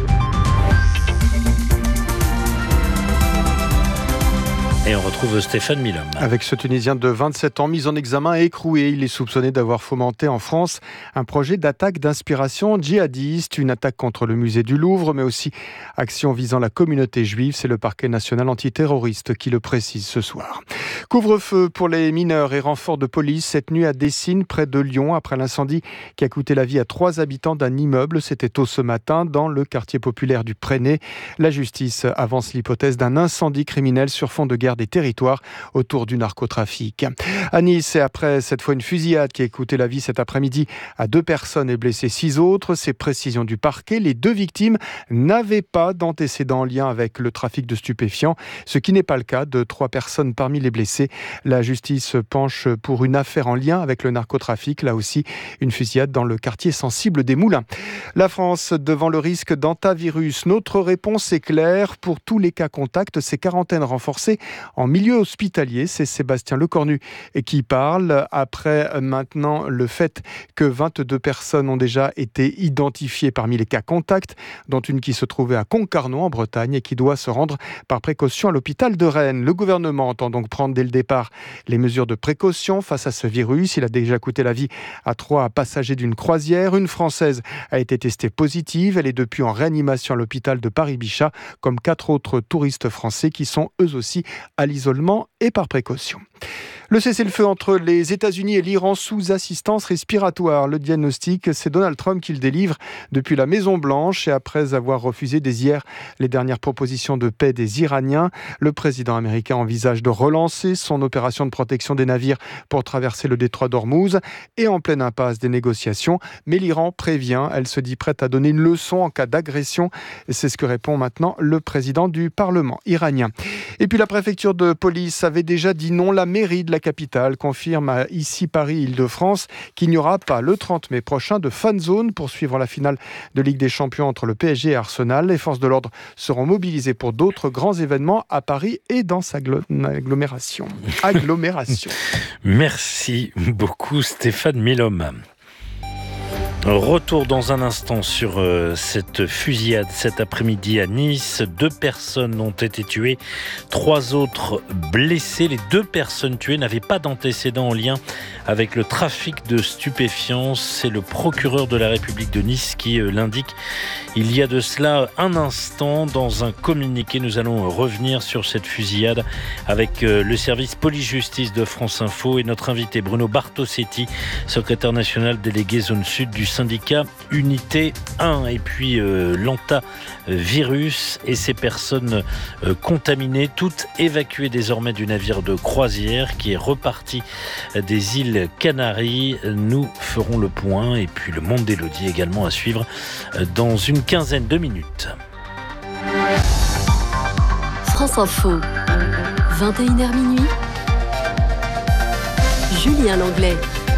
G: Et on retrouve Stéphane Milhomme.
N: Avec ce Tunisien de 27 ans mis en examen et écroué, il est soupçonné d'avoir fomenté en France un projet d'attaque d'inspiration djihadiste, une attaque contre le musée du Louvre, mais aussi action visant la communauté juive. C'est le parquet national antiterroriste qui le précise ce soir. Couvre-feu pour les mineurs et renfort de police cette nuit à Dessines, près de Lyon, après l'incendie qui a coûté la vie à 3 habitants d'un immeuble. C'était tôt ce matin dans le quartier populaire du Préné. La justice avance l'hypothèse d'un incendie criminel sur fond de guerre des territoires autour du narcotrafic. À Nice, c'est après cette fois une fusillade qui a coûté la vie cet après-midi à 2 personnes et blessé 6 autres. Ces précisions du parquet, les 2 victimes n'avaient pas d'antécédents en lien avec le trafic de stupéfiants, ce qui n'est pas le cas de 3 personnes parmi les blessés. La justice penche pour une affaire en lien avec le narcotrafic, là aussi une fusillade dans le quartier sensible des Moulins. La France devant le risque d'hantavirus. Notre réponse est claire pour tous les cas contacts, ces quarantaines renforcées en milieu hospitalier. C'est Sébastien Lecornu qui parle après maintenant le fait que 22 personnes ont déjà été identifiées parmi les cas contacts, dont une qui se trouvait à Concarneau en Bretagne et qui doit se rendre par précaution à l'hôpital de Rennes. Le gouvernement entend donc prendre dès le départ les mesures de précaution face à ce virus. Il a déjà coûté la vie à 3 passagers d'une croisière. Une Française a été testée positive. Elle est depuis en réanimation à l'hôpital de Paris-Bichat, comme 4 autres touristes français qui sont eux aussi à l'isolement et par précaution. Le cessez-le-feu entre les États-Unis et l'Iran sous assistance respiratoire. Le diagnostic, c'est Donald Trump qui le délivre depuis la Maison-Blanche et après avoir refusé dès hier les dernières propositions de paix des Iraniens. Le président américain envisage de relancer son opération de protection des navires pour traverser le détroit d'Ormuz et en pleine impasse des négociations. Mais l'Iran prévient, elle se dit prête à donner une leçon en cas d'agression. C'est ce que répond maintenant le président du Parlement iranien. Et puis la préfecture de police avait déjà dit non. La mairie de la capitale confirme ici Paris-Île-de-France qu'il n'y aura pas le 30 mai prochain de fan zone pour suivre la finale de Ligue des Champions entre le PSG et Arsenal. Les forces de l'ordre seront mobilisées pour d'autres grands événements à Paris et dans sa agglomération. Merci
G: beaucoup Stéphane Milhomme. Retour dans un instant sur cette fusillade cet après-midi à Nice. 2 personnes ont été tuées, 3 autres blessées. Les 2 personnes tuées n'avaient pas d'antécédents en lien avec le trafic de stupéfiants. C'est le procureur de la République de Nice qui l'indique il y a de cela un instant. Dans un communiqué, nous allons revenir sur cette fusillade avec le service police-justice de France Info et notre invité Bruno Bartosetti, secrétaire national délégué zone sud du syndicat Unité 1. Et puis l'antavirus et ces personnes contaminées, toutes évacuées désormais du navire de croisière qui est reparti des îles Canaries. Nous ferons le point et puis le monde d'Élodie également à suivre dans une quinzaine de minutes.
A: France Info, 21h minuit. Julien Langlais.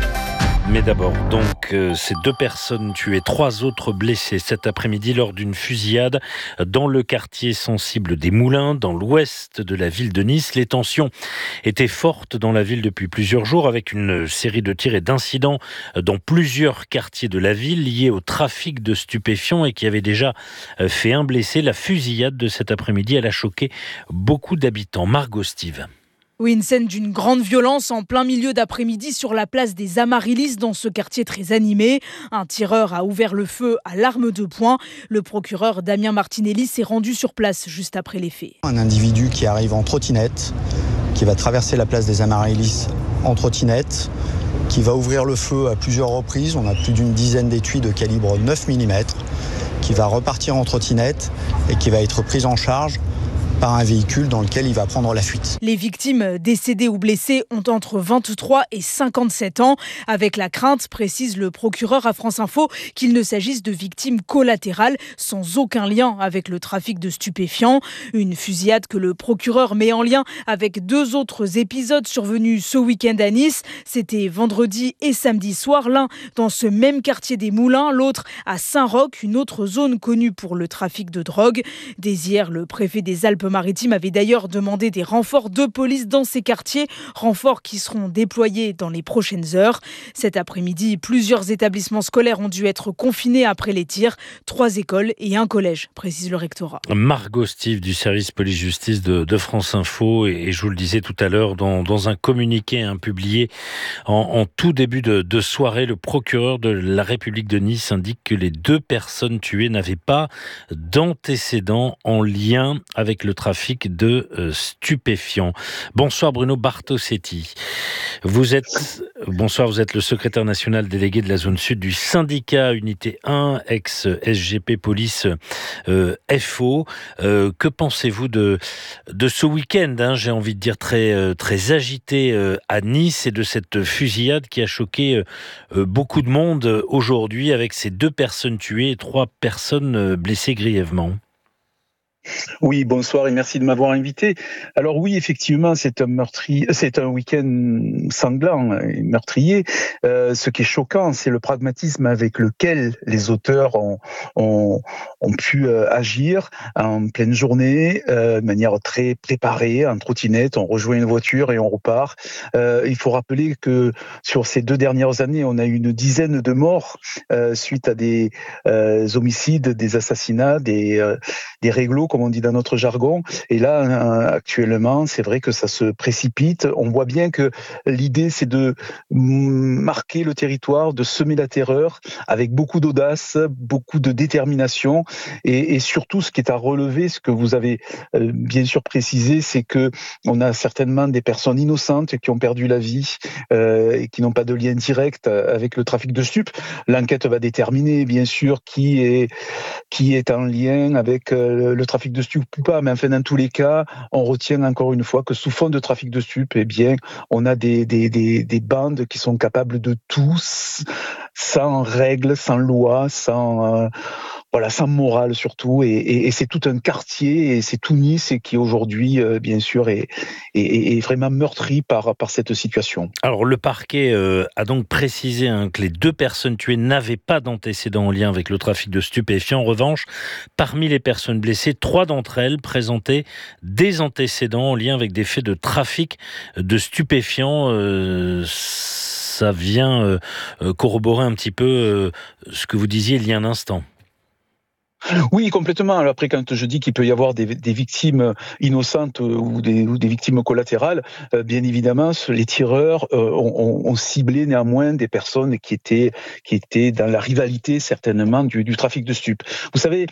G: Mais d'abord, donc, ces 2 personnes tuées, 3 autres blessées cet après-midi lors d'une fusillade dans le quartier sensible des Moulins, dans l'ouest de la ville de Nice. Les tensions étaient fortes dans la ville depuis plusieurs jours, avec une série de tirs et d'incidents dans plusieurs quartiers de la ville liés au trafic de stupéfiants et qui avaient déjà fait un blessé. La fusillade de cet après-midi, elle a choqué beaucoup d'habitants. Margot Steve.
U: Oui, une scène d'une grande violence en plein milieu d'après-midi sur la place des Amaryllis dans ce quartier très animé. Un tireur a ouvert le feu à l'arme de poing. Le procureur Damien Martinelli s'est rendu sur place juste après les faits.
V: Un individu qui arrive en trottinette, qui va traverser la place des Amaryllis en trottinette, qui va ouvrir le feu à plusieurs reprises. On a plus d'une dizaine d'étuis de calibre 9 mm, qui va repartir en trottinette et qui va être pris en charge par un véhicule dans lequel il va prendre la fuite.
U: Les victimes décédées ou blessées ont entre 23 et 57 ans, avec la crainte, précise le procureur à France Info, qu'il ne s'agisse de victimes collatérales sans aucun lien avec le trafic de stupéfiants. Une fusillade que le procureur met en lien avec 2 autres épisodes survenus ce week-end à Nice. C'était vendredi et samedi soir, l'un dans ce même quartier des Moulins, l'autre à Saint-Roch, une autre zone connue pour le trafic de drogue. Dès hier, le préfet des Alpes-Maritimes avait d'ailleurs demandé des renforts de police dans ces quartiers, renforts qui seront déployés dans les prochaines heures. Cet après-midi, plusieurs établissements scolaires ont dû être confinés après les tirs, 3 écoles et un collège, précise le rectorat.
G: Margot Steve du service police-justice de France Info, et je vous le disais tout à l'heure, dans un communiqué publié en tout début de soirée, le procureur de la République de Nice indique que les 2 personnes tuées n'avaient pas d'antécédents en lien avec le trafic de stupéfiants. Bonsoir Bruno Bartosetti. Vous êtes le secrétaire national délégué de la zone sud du syndicat Unité 1, ex-SGP Police FO. Que pensez-vous de ce week-end, j'ai envie de dire très agité à Nice, et de cette fusillade qui a choqué beaucoup de monde aujourd'hui, avec ces 2 personnes tuées et 3 personnes blessées grièvement?
W: Oui, bonsoir et merci de m'avoir invité. Alors oui, effectivement, c'est un week-end sanglant et meurtrier. Ce qui est choquant, c'est le pragmatisme avec lequel les auteurs ont pu agir en pleine journée, de manière très préparée, en trottinette. On rejoint une voiture et on repart. Il faut rappeler que sur ces 2 dernières années, on a eu une dizaine de morts suite à des homicides, des assassinats, des réglos, comme on dit dans notre jargon. Et là, actuellement, c'est vrai que ça se précipite. On voit bien que l'idée, c'est de marquer le territoire, de semer la terreur avec beaucoup d'audace, beaucoup de détermination. Et surtout, ce qui est à relever, ce que vous avez bien sûr précisé, c'est que on a certainement des personnes innocentes qui ont perdu la vie et qui n'ont pas de lien direct avec le trafic de stupes. L'enquête va déterminer, bien sûr, qui est en lien avec le trafic de stupes ou pas, mais enfin, dans tous les cas, on retient encore une fois que sous fond de trafic de stupes, eh bien, on a des bandes qui sont capables de tout, sans règles, sans loi, sans morale surtout, et c'est tout un quartier, et c'est tout Nice qui aujourd'hui, bien sûr, est vraiment meurtri par cette situation.
G: Alors le parquet a donc précisé que les 2 personnes tuées n'avaient pas d'antécédents en lien avec le trafic de stupéfiants. En revanche, parmi les personnes blessées, 3 d'entre elles présentaient des antécédents en lien avec des faits de trafic de stupéfiants. ça vient corroborer un petit peu ce que vous disiez il y a un instant.
W: Oui, complètement. Alors après, quand je dis qu'il peut y avoir des victimes innocentes ou des victimes collatérales, bien évidemment, les tireurs ont ciblé néanmoins des personnes qui étaient dans la rivalité certainement du trafic de stupes. Vous savez,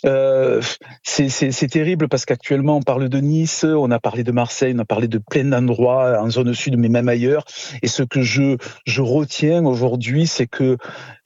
W: c'est terrible parce qu'actuellement on parle de Nice, on a parlé de Marseille, on a parlé de plein d'endroits en zone sud, mais même ailleurs. Et ce que je retiens aujourd'hui, c'est que,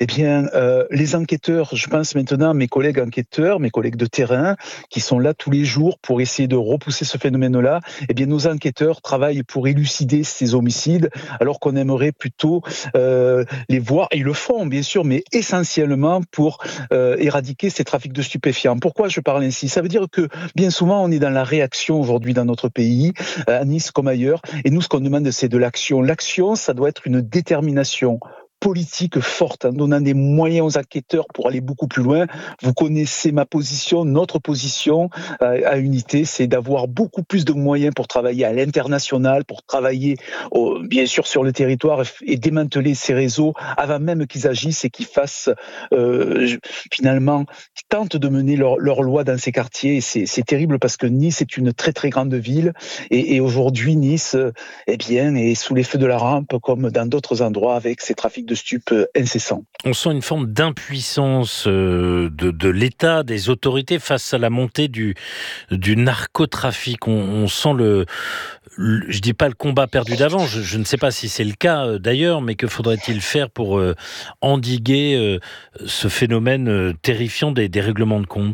W: les enquêteurs, je pense maintenant à mes collègues enquêteurs, mes collègues de terrain, qui sont là tous les jours pour essayer de repousser ce phénomène-là, nos enquêteurs travaillent pour élucider ces homicides, alors qu'on aimerait plutôt les voir, et ils le font bien sûr, mais essentiellement pour éradiquer ces trafics de stupéfiants. Pourquoi je parle ainsi ? Ça veut dire que bien souvent on est dans la réaction aujourd'hui dans notre pays, à Nice comme ailleurs, et nous ce qu'on demande c'est de l'action. L'action, ça doit être une détermination politique forte, en donnant des moyens aux enquêteurs pour aller beaucoup plus loin. Vous connaissez ma position, notre position à Unité, c'est d'avoir beaucoup plus de moyens pour travailler à l'international, pour travailler bien sûr sur le territoire et démanteler ces réseaux avant même qu'ils agissent et qu'ils fassent finalement, qu'ils tentent de mener leur loi dans ces quartiers. Et c'est terrible parce que Nice est une très très grande ville et aujourd'hui Nice est sous les feux de la rampe comme dans d'autres endroits avec ces trafics de stupes incessants.
G: On sent une forme d'impuissance de l'État, des autorités face à la montée du narcotrafic. On sent je dis pas le combat perdu d'avant, je ne sais pas si c'est le cas d'ailleurs, mais que faudrait-il faire pour endiguer ce phénomène terrifiant des règlements de compte ?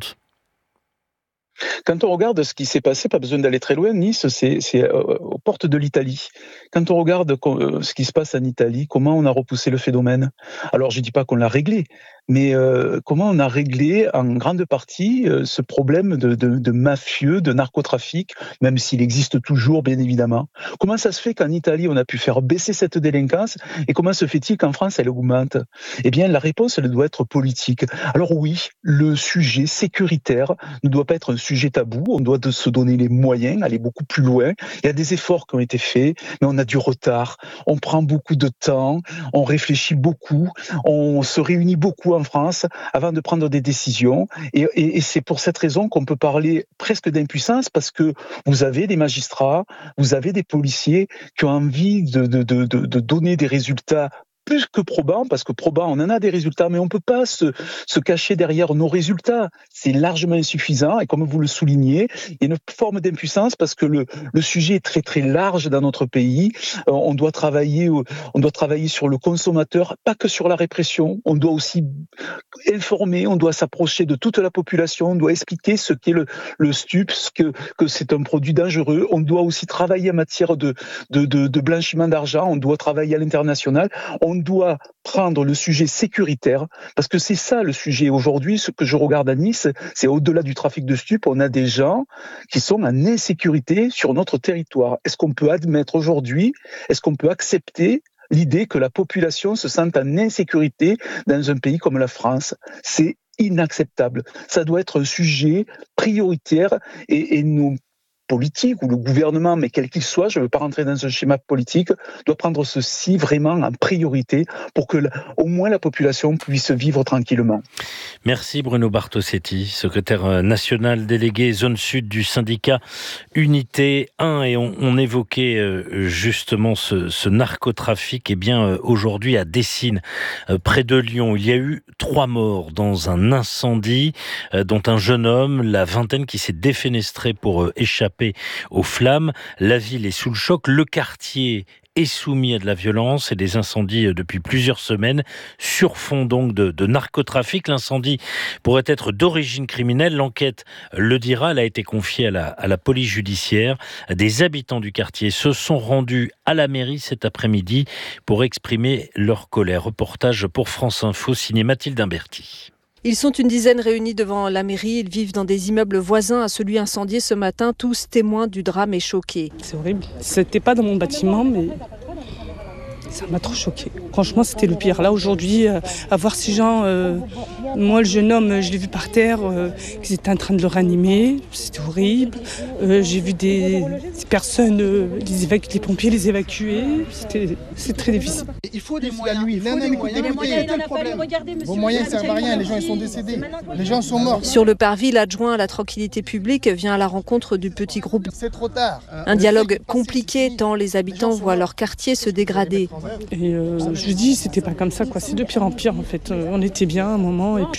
W: Quand on regarde ce qui s'est passé, pas besoin d'aller très loin, Nice, c'est aux portes de l'Italie. Quand on regarde ce qui se passe en Italie, comment on a repoussé le phénomène ? Alors, je ne dis pas qu'on l'a réglé, mais comment on a réglé en grande partie ce problème de mafieux, de narcotrafic, même s'il existe toujours, bien évidemment. Comment ça se fait qu'en Italie, on a pu faire baisser cette délinquance, et comment se fait-il qu'en France, elle augmente ? Eh bien, la réponse, elle doit être politique. Alors oui, le sujet sécuritaire ne doit pas être un sujet tabou, on doit se donner les moyens, aller beaucoup plus loin. Il y a des efforts qui ont été faits, mais on a du retard, on prend beaucoup de temps, on réfléchit beaucoup, on se réunit beaucoup en France avant de prendre des décisions, et c'est pour cette raison qu'on peut parler presque d'impuissance, parce que vous avez des magistrats, vous avez des policiers qui ont envie de donner des résultats plus que probant, parce que probant, on en a des résultats, mais on ne peut pas se cacher derrière nos résultats. C'est largement insuffisant, et comme vous le soulignez, il y a une forme d'impuissance parce que le sujet est très très large dans notre pays. On doit travailler sur le consommateur, pas que sur la répression. On doit aussi informer, on doit s'approcher de toute la population, on doit expliquer ce qu'est le stup, que c'est un produit dangereux. On doit aussi travailler en matière de blanchiment d'argent, on doit travailler à l'international. On doit prendre le sujet sécuritaire, parce que c'est ça le sujet. Aujourd'hui, ce que je regarde à Nice, c'est au-delà du trafic de stupes, on a des gens qui sont en insécurité sur notre territoire. Est-ce qu'on peut admettre aujourd'hui, est-ce qu'on peut accepter l'idée que la population se sente en insécurité dans un pays comme la France ? C'est inacceptable. Ça doit être un sujet prioritaire, et nos politique ou le gouvernement, mais quel qu'il soit, je ne veux pas rentrer dans un schéma politique, doit prendre ceci vraiment en priorité pour que au moins la population puisse vivre tranquillement.
G: Merci Bruno Bartosetti, secrétaire national délégué zone sud du syndicat Unité 1, et on évoquait justement ce narcotrafic. Aujourd'hui à Dessines, près de Lyon, il y a eu 3 morts dans un incendie, dont un jeune homme, la vingtaine, qui s'est défenestré pour échapper aux flammes. La ville est sous le choc, le quartier est soumis à de la violence et des incendies depuis plusieurs semaines, sur fond donc de narcotrafic. L'incendie pourrait être d'origine criminelle. L'enquête le dira, elle a été confiée à la police judiciaire. Des habitants du quartier se sont rendus à la mairie cet après-midi pour exprimer leur colère. Reportage pour France Info, signé Mathilde Imberti.
B: Ils sont une dizaine réunis devant la mairie. Ils vivent dans des immeubles voisins à celui incendié ce matin, tous témoins du drame et choqués.
C: C'est horrible. C'était pas dans mon bâtiment, mais Ça m'a trop choquée. Franchement, c'était le pire. Là, aujourd'hui, à voir ces gens, moi, le jeune homme, je l'ai vu par terre, qu'ils étaient en train de le réanimer. C'était horrible. J'ai vu des personnes, les pompiers les évacuer. C'est très difficile.
E: Il faut des moyens. Vos moyens ne servent à rien. Les gens, ils sont décédés. Les gens sont morts.
B: Sur le parvis, l'adjoint à la tranquillité publique vient à la rencontre du petit groupe.
E: C'est trop tard.
B: Un dialogue compliqué tant les habitants voient leur quartier se dégrader.
C: Et je dis, c'était pas comme ça, quoi. C'est de pire en pire, en fait. On était bien à un moment, et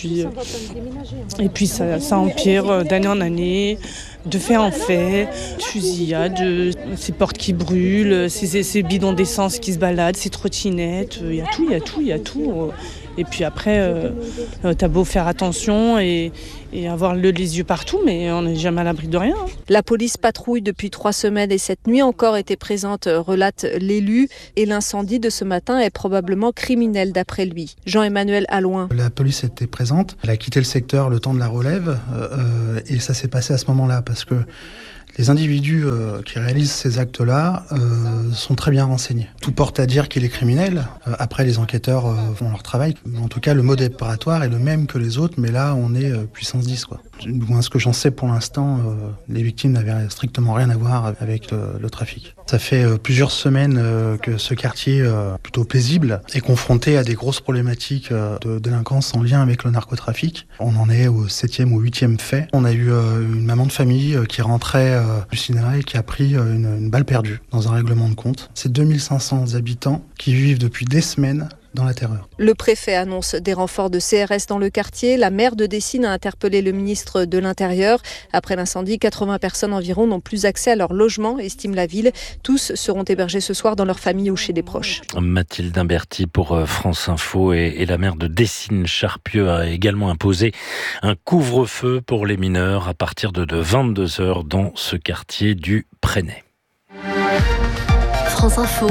C: puis ça empire d'année en année, de fait en fait, de fusillades, ces portes qui brûlent, ces bidons d'essence qui se baladent, ces trottinettes, il y a tout. Et puis après, t'as beau faire attention et avoir les yeux partout, mais on n'est jamais à l'abri de rien.
B: La police patrouille depuis 3 semaines et cette nuit encore était présente, relate l'élu. Et l'incendie de ce matin est probablement criminel d'après lui. Jean-Emmanuel Allouin.
I: La police était présente, elle a quitté le secteur le temps de la relève et ça s'est passé à ce moment-là parce que les individus qui réalisent ces actes-là sont très bien renseignés. Tout porte à dire qu'il est criminel. Après, les enquêteurs font leur travail. En tout cas, le mode opératoire est le même que les autres, mais là, on est puissance 10, quoi. Moi, ce que j'en sais pour l'instant, les victimes n'avaient strictement rien à voir avec le trafic. Ça fait plusieurs semaines que ce quartier, plutôt paisible, est confronté à des grosses problématiques de délinquance en lien avec le narcotrafic. On en est au 7e ou 8e fait. On a eu une maman de famille qui rentrait du cinéma et qui a pris une balle perdue dans un règlement de compte. C'est 2500 habitants qui vivent depuis des semaines dans la terreur.
B: Le préfet annonce des renforts de CRS dans le quartier. La maire de Dessines a interpellé le ministre de l'Intérieur. Après l'incendie, 80 personnes environ n'ont plus accès à leur logement, estime la ville. Tous seront hébergés ce soir dans leur famille ou chez des proches.
G: Mathilde Imberti pour France Info et la maire de Dessines-Charpieu a également imposé un couvre-feu pour les mineurs à partir de 22h dans ce quartier du Prénay.
A: France Info,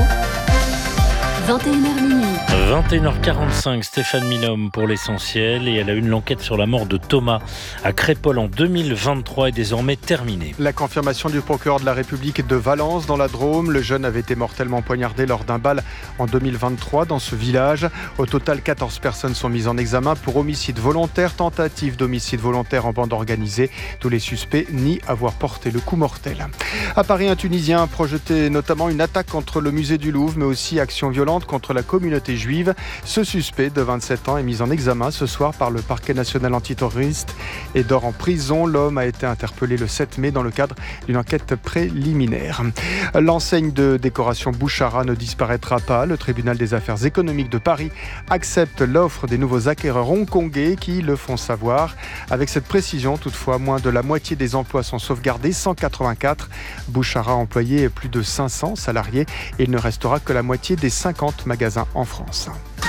A: 21h minuit.
G: 21h45, Stéphane Milhomme pour l'essentiel et à la une, l'enquête sur la mort de Thomas à Crépol en 2023 est désormais terminée.
N: La confirmation du procureur de la République de Valence dans la Drôme. Le jeune avait été mortellement poignardé lors d'un bal en 2023 dans ce village. Au total, 14 personnes sont mises en examen pour homicide volontaire, tentative d'homicide volontaire en bande organisée. Tous les suspects nient avoir porté le coup mortel. À Paris, un Tunisien a projeté notamment une attaque contre le musée du Louvre, mais aussi action violente contre la communauté juive. Ce suspect de 27 ans est mis en examen ce soir par le parquet national antiterroriste et dort en prison. L'homme a été interpellé le 7 mai dans le cadre d'une enquête préliminaire. L'enseigne de décoration Bouchara ne disparaîtra pas. Le tribunal des affaires économiques de Paris accepte l'offre des nouveaux acquéreurs hongkongais qui le font savoir. Avec cette précision, toutefois, moins de la moitié des emplois sont sauvegardés, 184. Bouchara a employé plus de 500 salariés et il ne restera que la moitié des 50 magasins en France.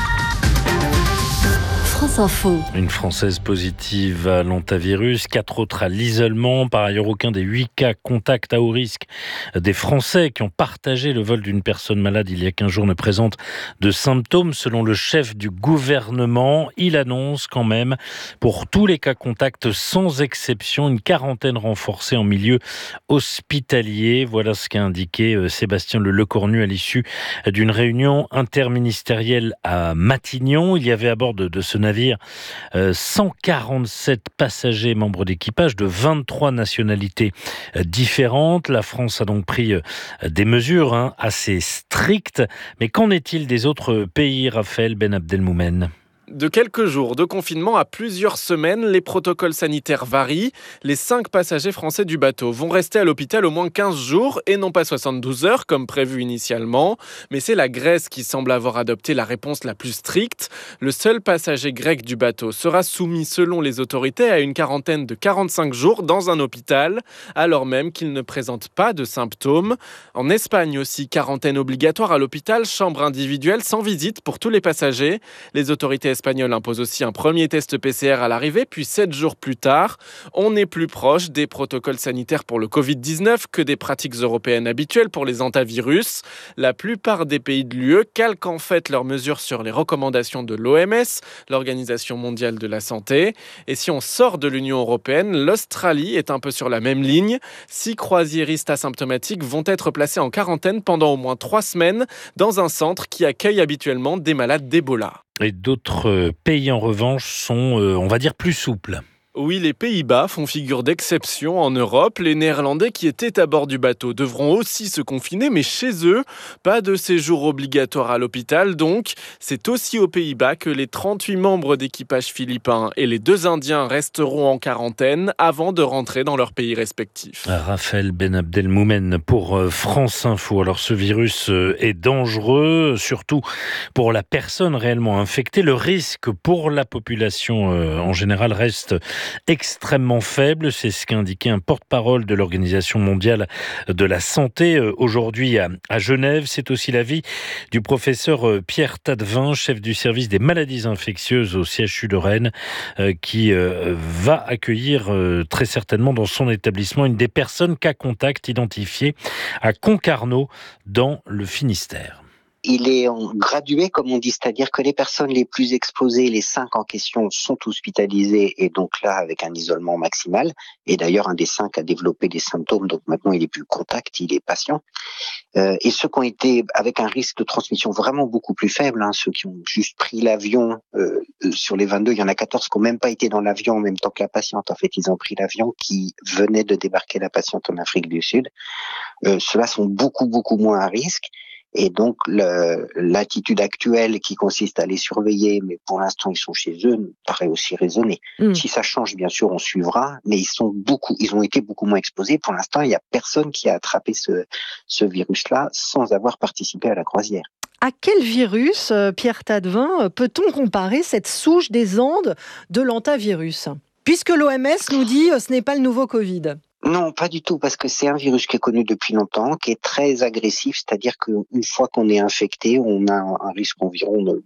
A: France Info.
G: Une Française positive à l'hantavirus, 4 autres à l'isolement. Par ailleurs, aucun des 8 cas contacts à haut risque des Français qui ont partagé le vol d'une personne malade il y a 15 jours ne présente de symptômes. Selon le chef du gouvernement, il annonce quand même pour tous les cas contacts sans exception une quarantaine renforcée en milieu hospitalier. Voilà ce qu'a indiqué Sébastien Lecornu à l'issue d'une réunion interministérielle à Matignon. Il y avait à bord de ce navire 147 passagers membres d'équipage de 23 nationalités différentes. La France a donc pris des mesures assez strictes. Mais qu'en est-il des autres pays, Raphaël Ben Abdelmoumen ?
X: De quelques jours de confinement à plusieurs semaines, les protocoles sanitaires varient. Les 5 passagers français du bateau vont rester à l'hôpital au moins 15 jours et non pas 72 heures comme prévu initialement. Mais c'est la Grèce qui semble avoir adopté la réponse la plus stricte. Le seul passager grec du bateau sera soumis selon les autorités à une quarantaine de 45 jours dans un hôpital, alors même qu'il ne présente pas de symptômes. En Espagne aussi, quarantaine obligatoire à l'hôpital, chambre individuelle sans visite pour tous les passagers. Les autorités espagnol impose aussi un premier test PCR à l'arrivée, puis 7 jours plus tard. On est plus proche des protocoles sanitaires pour le Covid-19 que des pratiques européennes habituelles pour les hantavirus. La plupart des pays de l'UE calquent en fait leurs mesures sur les recommandations de l'OMS, l'Organisation mondiale de la santé. Et si on sort de l'Union européenne, l'Australie est un peu sur la même ligne. 6 croisiéristes asymptomatiques vont être placés en quarantaine pendant au moins 3 semaines dans un centre qui accueille habituellement des malades d'Ebola.
G: Et d'autres pays, en revanche, sont, on va dire, plus souples.
X: Oui, les Pays-Bas font figure d'exception en Europe. Les Néerlandais qui étaient à bord du bateau devront aussi se confiner, mais chez eux, pas de séjour obligatoire à l'hôpital. Donc, c'est aussi aux Pays-Bas que les 38 membres d'équipage philippins et les 2 Indiens resteront en quarantaine avant de rentrer dans leurs pays respectifs.
G: Raphaël Ben-Abdelmoumen pour France Info. Alors, ce virus est dangereux, surtout pour la personne réellement infectée. Le risque pour la population en général reste extrêmement faible. C'est ce qu'a indiqué un porte-parole de l'Organisation mondiale de la santé aujourd'hui à Genève. C'est aussi l'avis du professeur Pierre Tadevin, chef du service des maladies infectieuses au CHU de Rennes, qui va accueillir très certainement dans son établissement une des personnes cas contact identifiées à Concarneau dans le Finistère.
H: Il est gradué, comme on dit, c'est-à-dire que les personnes les plus exposées, les 5 en question, sont hospitalisées et donc là avec un isolement maximal. Et d'ailleurs, un des 5 a développé des symptômes, donc maintenant il est plus contact, il est patient. Et ceux qui ont été avec un risque de transmission vraiment beaucoup plus faible, ceux qui ont juste pris l'avion, sur les 22, il y en a 14 qui n'ont même pas été dans l'avion en même temps que la patiente. En fait, ils ont pris l'avion qui venait de débarquer la patiente en Afrique du Sud. Ceux-là sont beaucoup moins à risque. Et donc, l'attitude actuelle qui consiste à les surveiller, mais pour l'instant, ils sont chez eux, me paraît aussi raisonnée. Si ça change, bien sûr, on suivra, mais ils ont été beaucoup moins exposés. Pour l'instant, il n'y a personne qui a attrapé ce virus-là sans avoir participé à la croisière.
P: À quel virus, Pierre Tadevin, peut-on comparer cette souche des Andes de l'hantavirus ? Puisque l'OMS nous dit ce n'est pas le nouveau Covid.
H: Non, pas du tout, parce que c'est un virus qui est connu depuis longtemps, qui est très agressif, c'est-à-dire qu'une fois qu'on est infecté, on a un risque environ de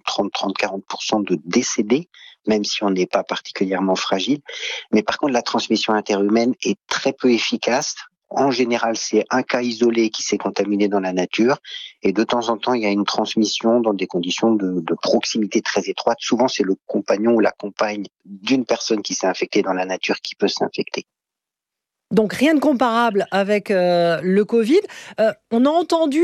H: 30-40% de décédés, même si on n'est pas particulièrement fragile. Mais par contre, la transmission interhumaine est très peu efficace. En général, c'est un cas isolé qui s'est contaminé dans la nature et de temps en temps, il y a une transmission dans des conditions de proximité très étroite. Souvent, c'est le compagnon ou la compagne d'une personne qui s'est infectée dans la nature qui peut s'infecter.
P: Donc rien de comparable avec le Covid. On a entendu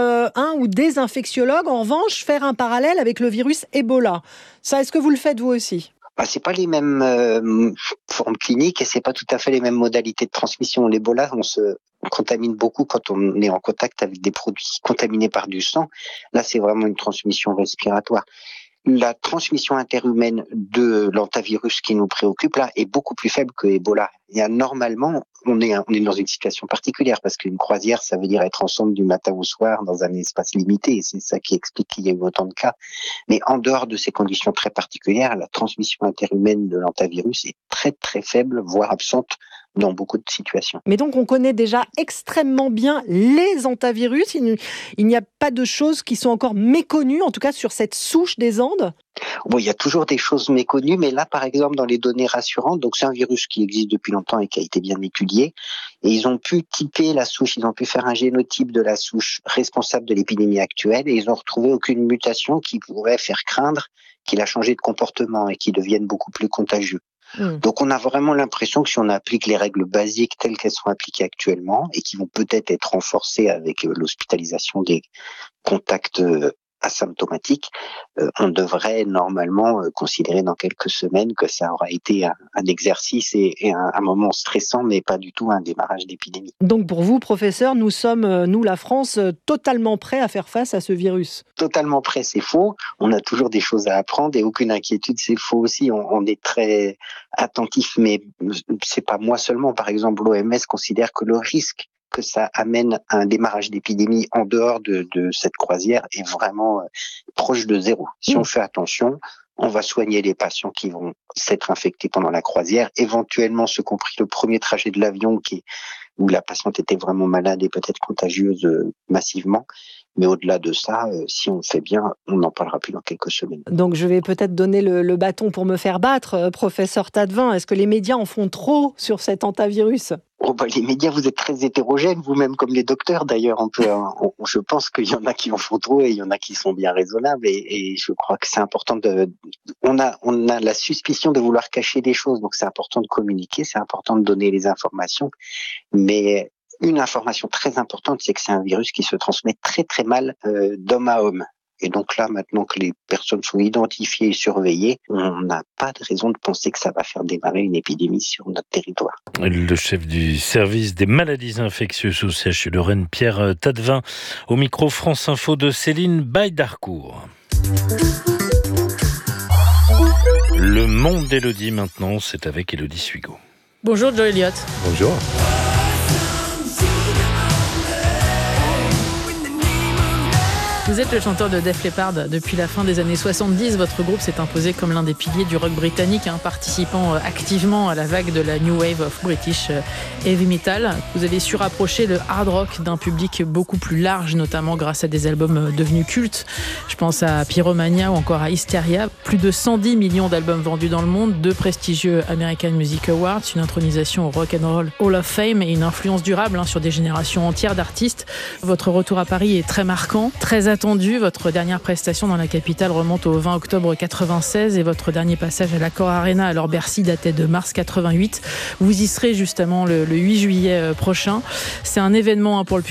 P: un ou des infectiologues, en revanche, faire un parallèle avec le virus Ebola. Ça, est-ce que vous le faites vous aussi ?
H: C'est pas les mêmes formes cliniques et c'est pas tout à fait les mêmes modalités de transmission. L'Ebola, on se contamine beaucoup quand on est en contact avec des produits contaminés par du sang. Là, c'est vraiment une transmission respiratoire. La transmission interhumaine de l'hantavirus qui nous préoccupe là est beaucoup plus faible que Ebola. Et normalement, on est dans une situation particulière parce qu'une croisière, ça veut dire être ensemble du matin au soir dans un espace limité et c'est ça qui explique qu'il y a eu autant de cas. Mais en dehors de ces conditions très particulières, la transmission interhumaine de l'hantavirus est très très faible, voire absente dans beaucoup de situations.
P: Mais donc on connaît déjà extrêmement bien les hantavirus. Il n'y a pas de choses qui sont encore méconnues, en tout cas sur cette souche des Andes.
H: Bon, il y a toujours des choses méconnues, mais là, par exemple, dans les données rassurantes, donc c'est un virus qui existe depuis longtemps et qui a été bien étudié, et ils ont pu typer la souche, ils ont pu faire un génotype de la souche responsable de l'épidémie actuelle, et ils ont retrouvé aucune mutation qui pourrait faire craindre qu'il a changé de comportement et qu'il devienne beaucoup plus contagieux. Donc on a vraiment l'impression que si on applique les règles basiques telles qu'elles sont appliquées actuellement, et qui vont peut-être être renforcées avec l'hospitalisation des contacts asymptomatiques, on devrait normalement considérer dans quelques semaines que ça aura été un exercice et un moment stressant, mais pas du tout un démarrage d'épidémie.
P: Donc pour vous, professeur, nous sommes, nous la France, totalement prêts à faire face à ce virus ?
H: Totalement prêts, c'est faux. On a toujours des choses à apprendre et aucune inquiétude, c'est faux aussi. On est très attentif, mais c'est pas moi seulement. Par exemple, l'OMS considère que le risque que ça amène à un démarrage d'épidémie en dehors de cette croisière est vraiment proche de zéro. Si on fait attention, on va soigner les patients qui vont s'être infectés pendant la croisière, éventuellement ceux qui ont pris le premier trajet de l'avion où la patiente était vraiment malade et peut-être contagieuse massivement. Mais au-delà de ça, si on le fait bien, on n'en parlera plus dans quelques semaines.
P: Donc je vais peut-être donner le bâton pour me faire battre, professeur Tadevin. Est-ce que les médias en font trop sur cet hantavirus ?
H: Les médias, vous êtes très hétérogènes, vous-même comme les docteurs d'ailleurs. Je pense qu'il y en a qui en font trop et il y en a qui sont bien raisonnables. Et je crois que c'est important on a la suspicion de vouloir cacher des choses, donc c'est important de communiquer, c'est important de donner les informations. Mais une information très importante, c'est que c'est un virus qui se transmet très très mal d'homme à homme. Et donc là, maintenant que les personnes sont identifiées et surveillées, on n'a pas de raison de penser que ça va faire démarrer une épidémie sur notre territoire.
G: Le chef du service des maladies infectieuses au CHU de Rennes, Pierre Tadevin, au micro France Info de Céline Baye-Darcourt. Le monde d'Élodie maintenant, c'est avec Élodie Suigo.
J: Bonjour Joe Elliott.
O: Bonjour.
J: Vous êtes le chanteur de Def Leppard depuis la fin des années 70. Votre groupe s'est imposé comme l'un des piliers du rock britannique, participant activement à la vague de la New Wave of British Heavy Metal. Vous avez su rapprocher le hard rock d'un public beaucoup plus large, notamment grâce à des albums devenus cultes. Je pense à Pyromania ou encore à Hysteria. Plus de 110 millions d'albums vendus dans le monde, 2 prestigieux American Music Awards, une intronisation au Rock and Roll Hall of Fame et une influence durable sur des générations entières d'artistes. Votre retour à Paris est très marquant, très attendu. Votre dernière prestation dans la capitale remonte au 20 octobre 96 et votre dernier passage à l'Accor Arena, alors Bercy, datait de mars 88. Vous y serez justement le 8 juillet prochain. C'est un événement pour le public.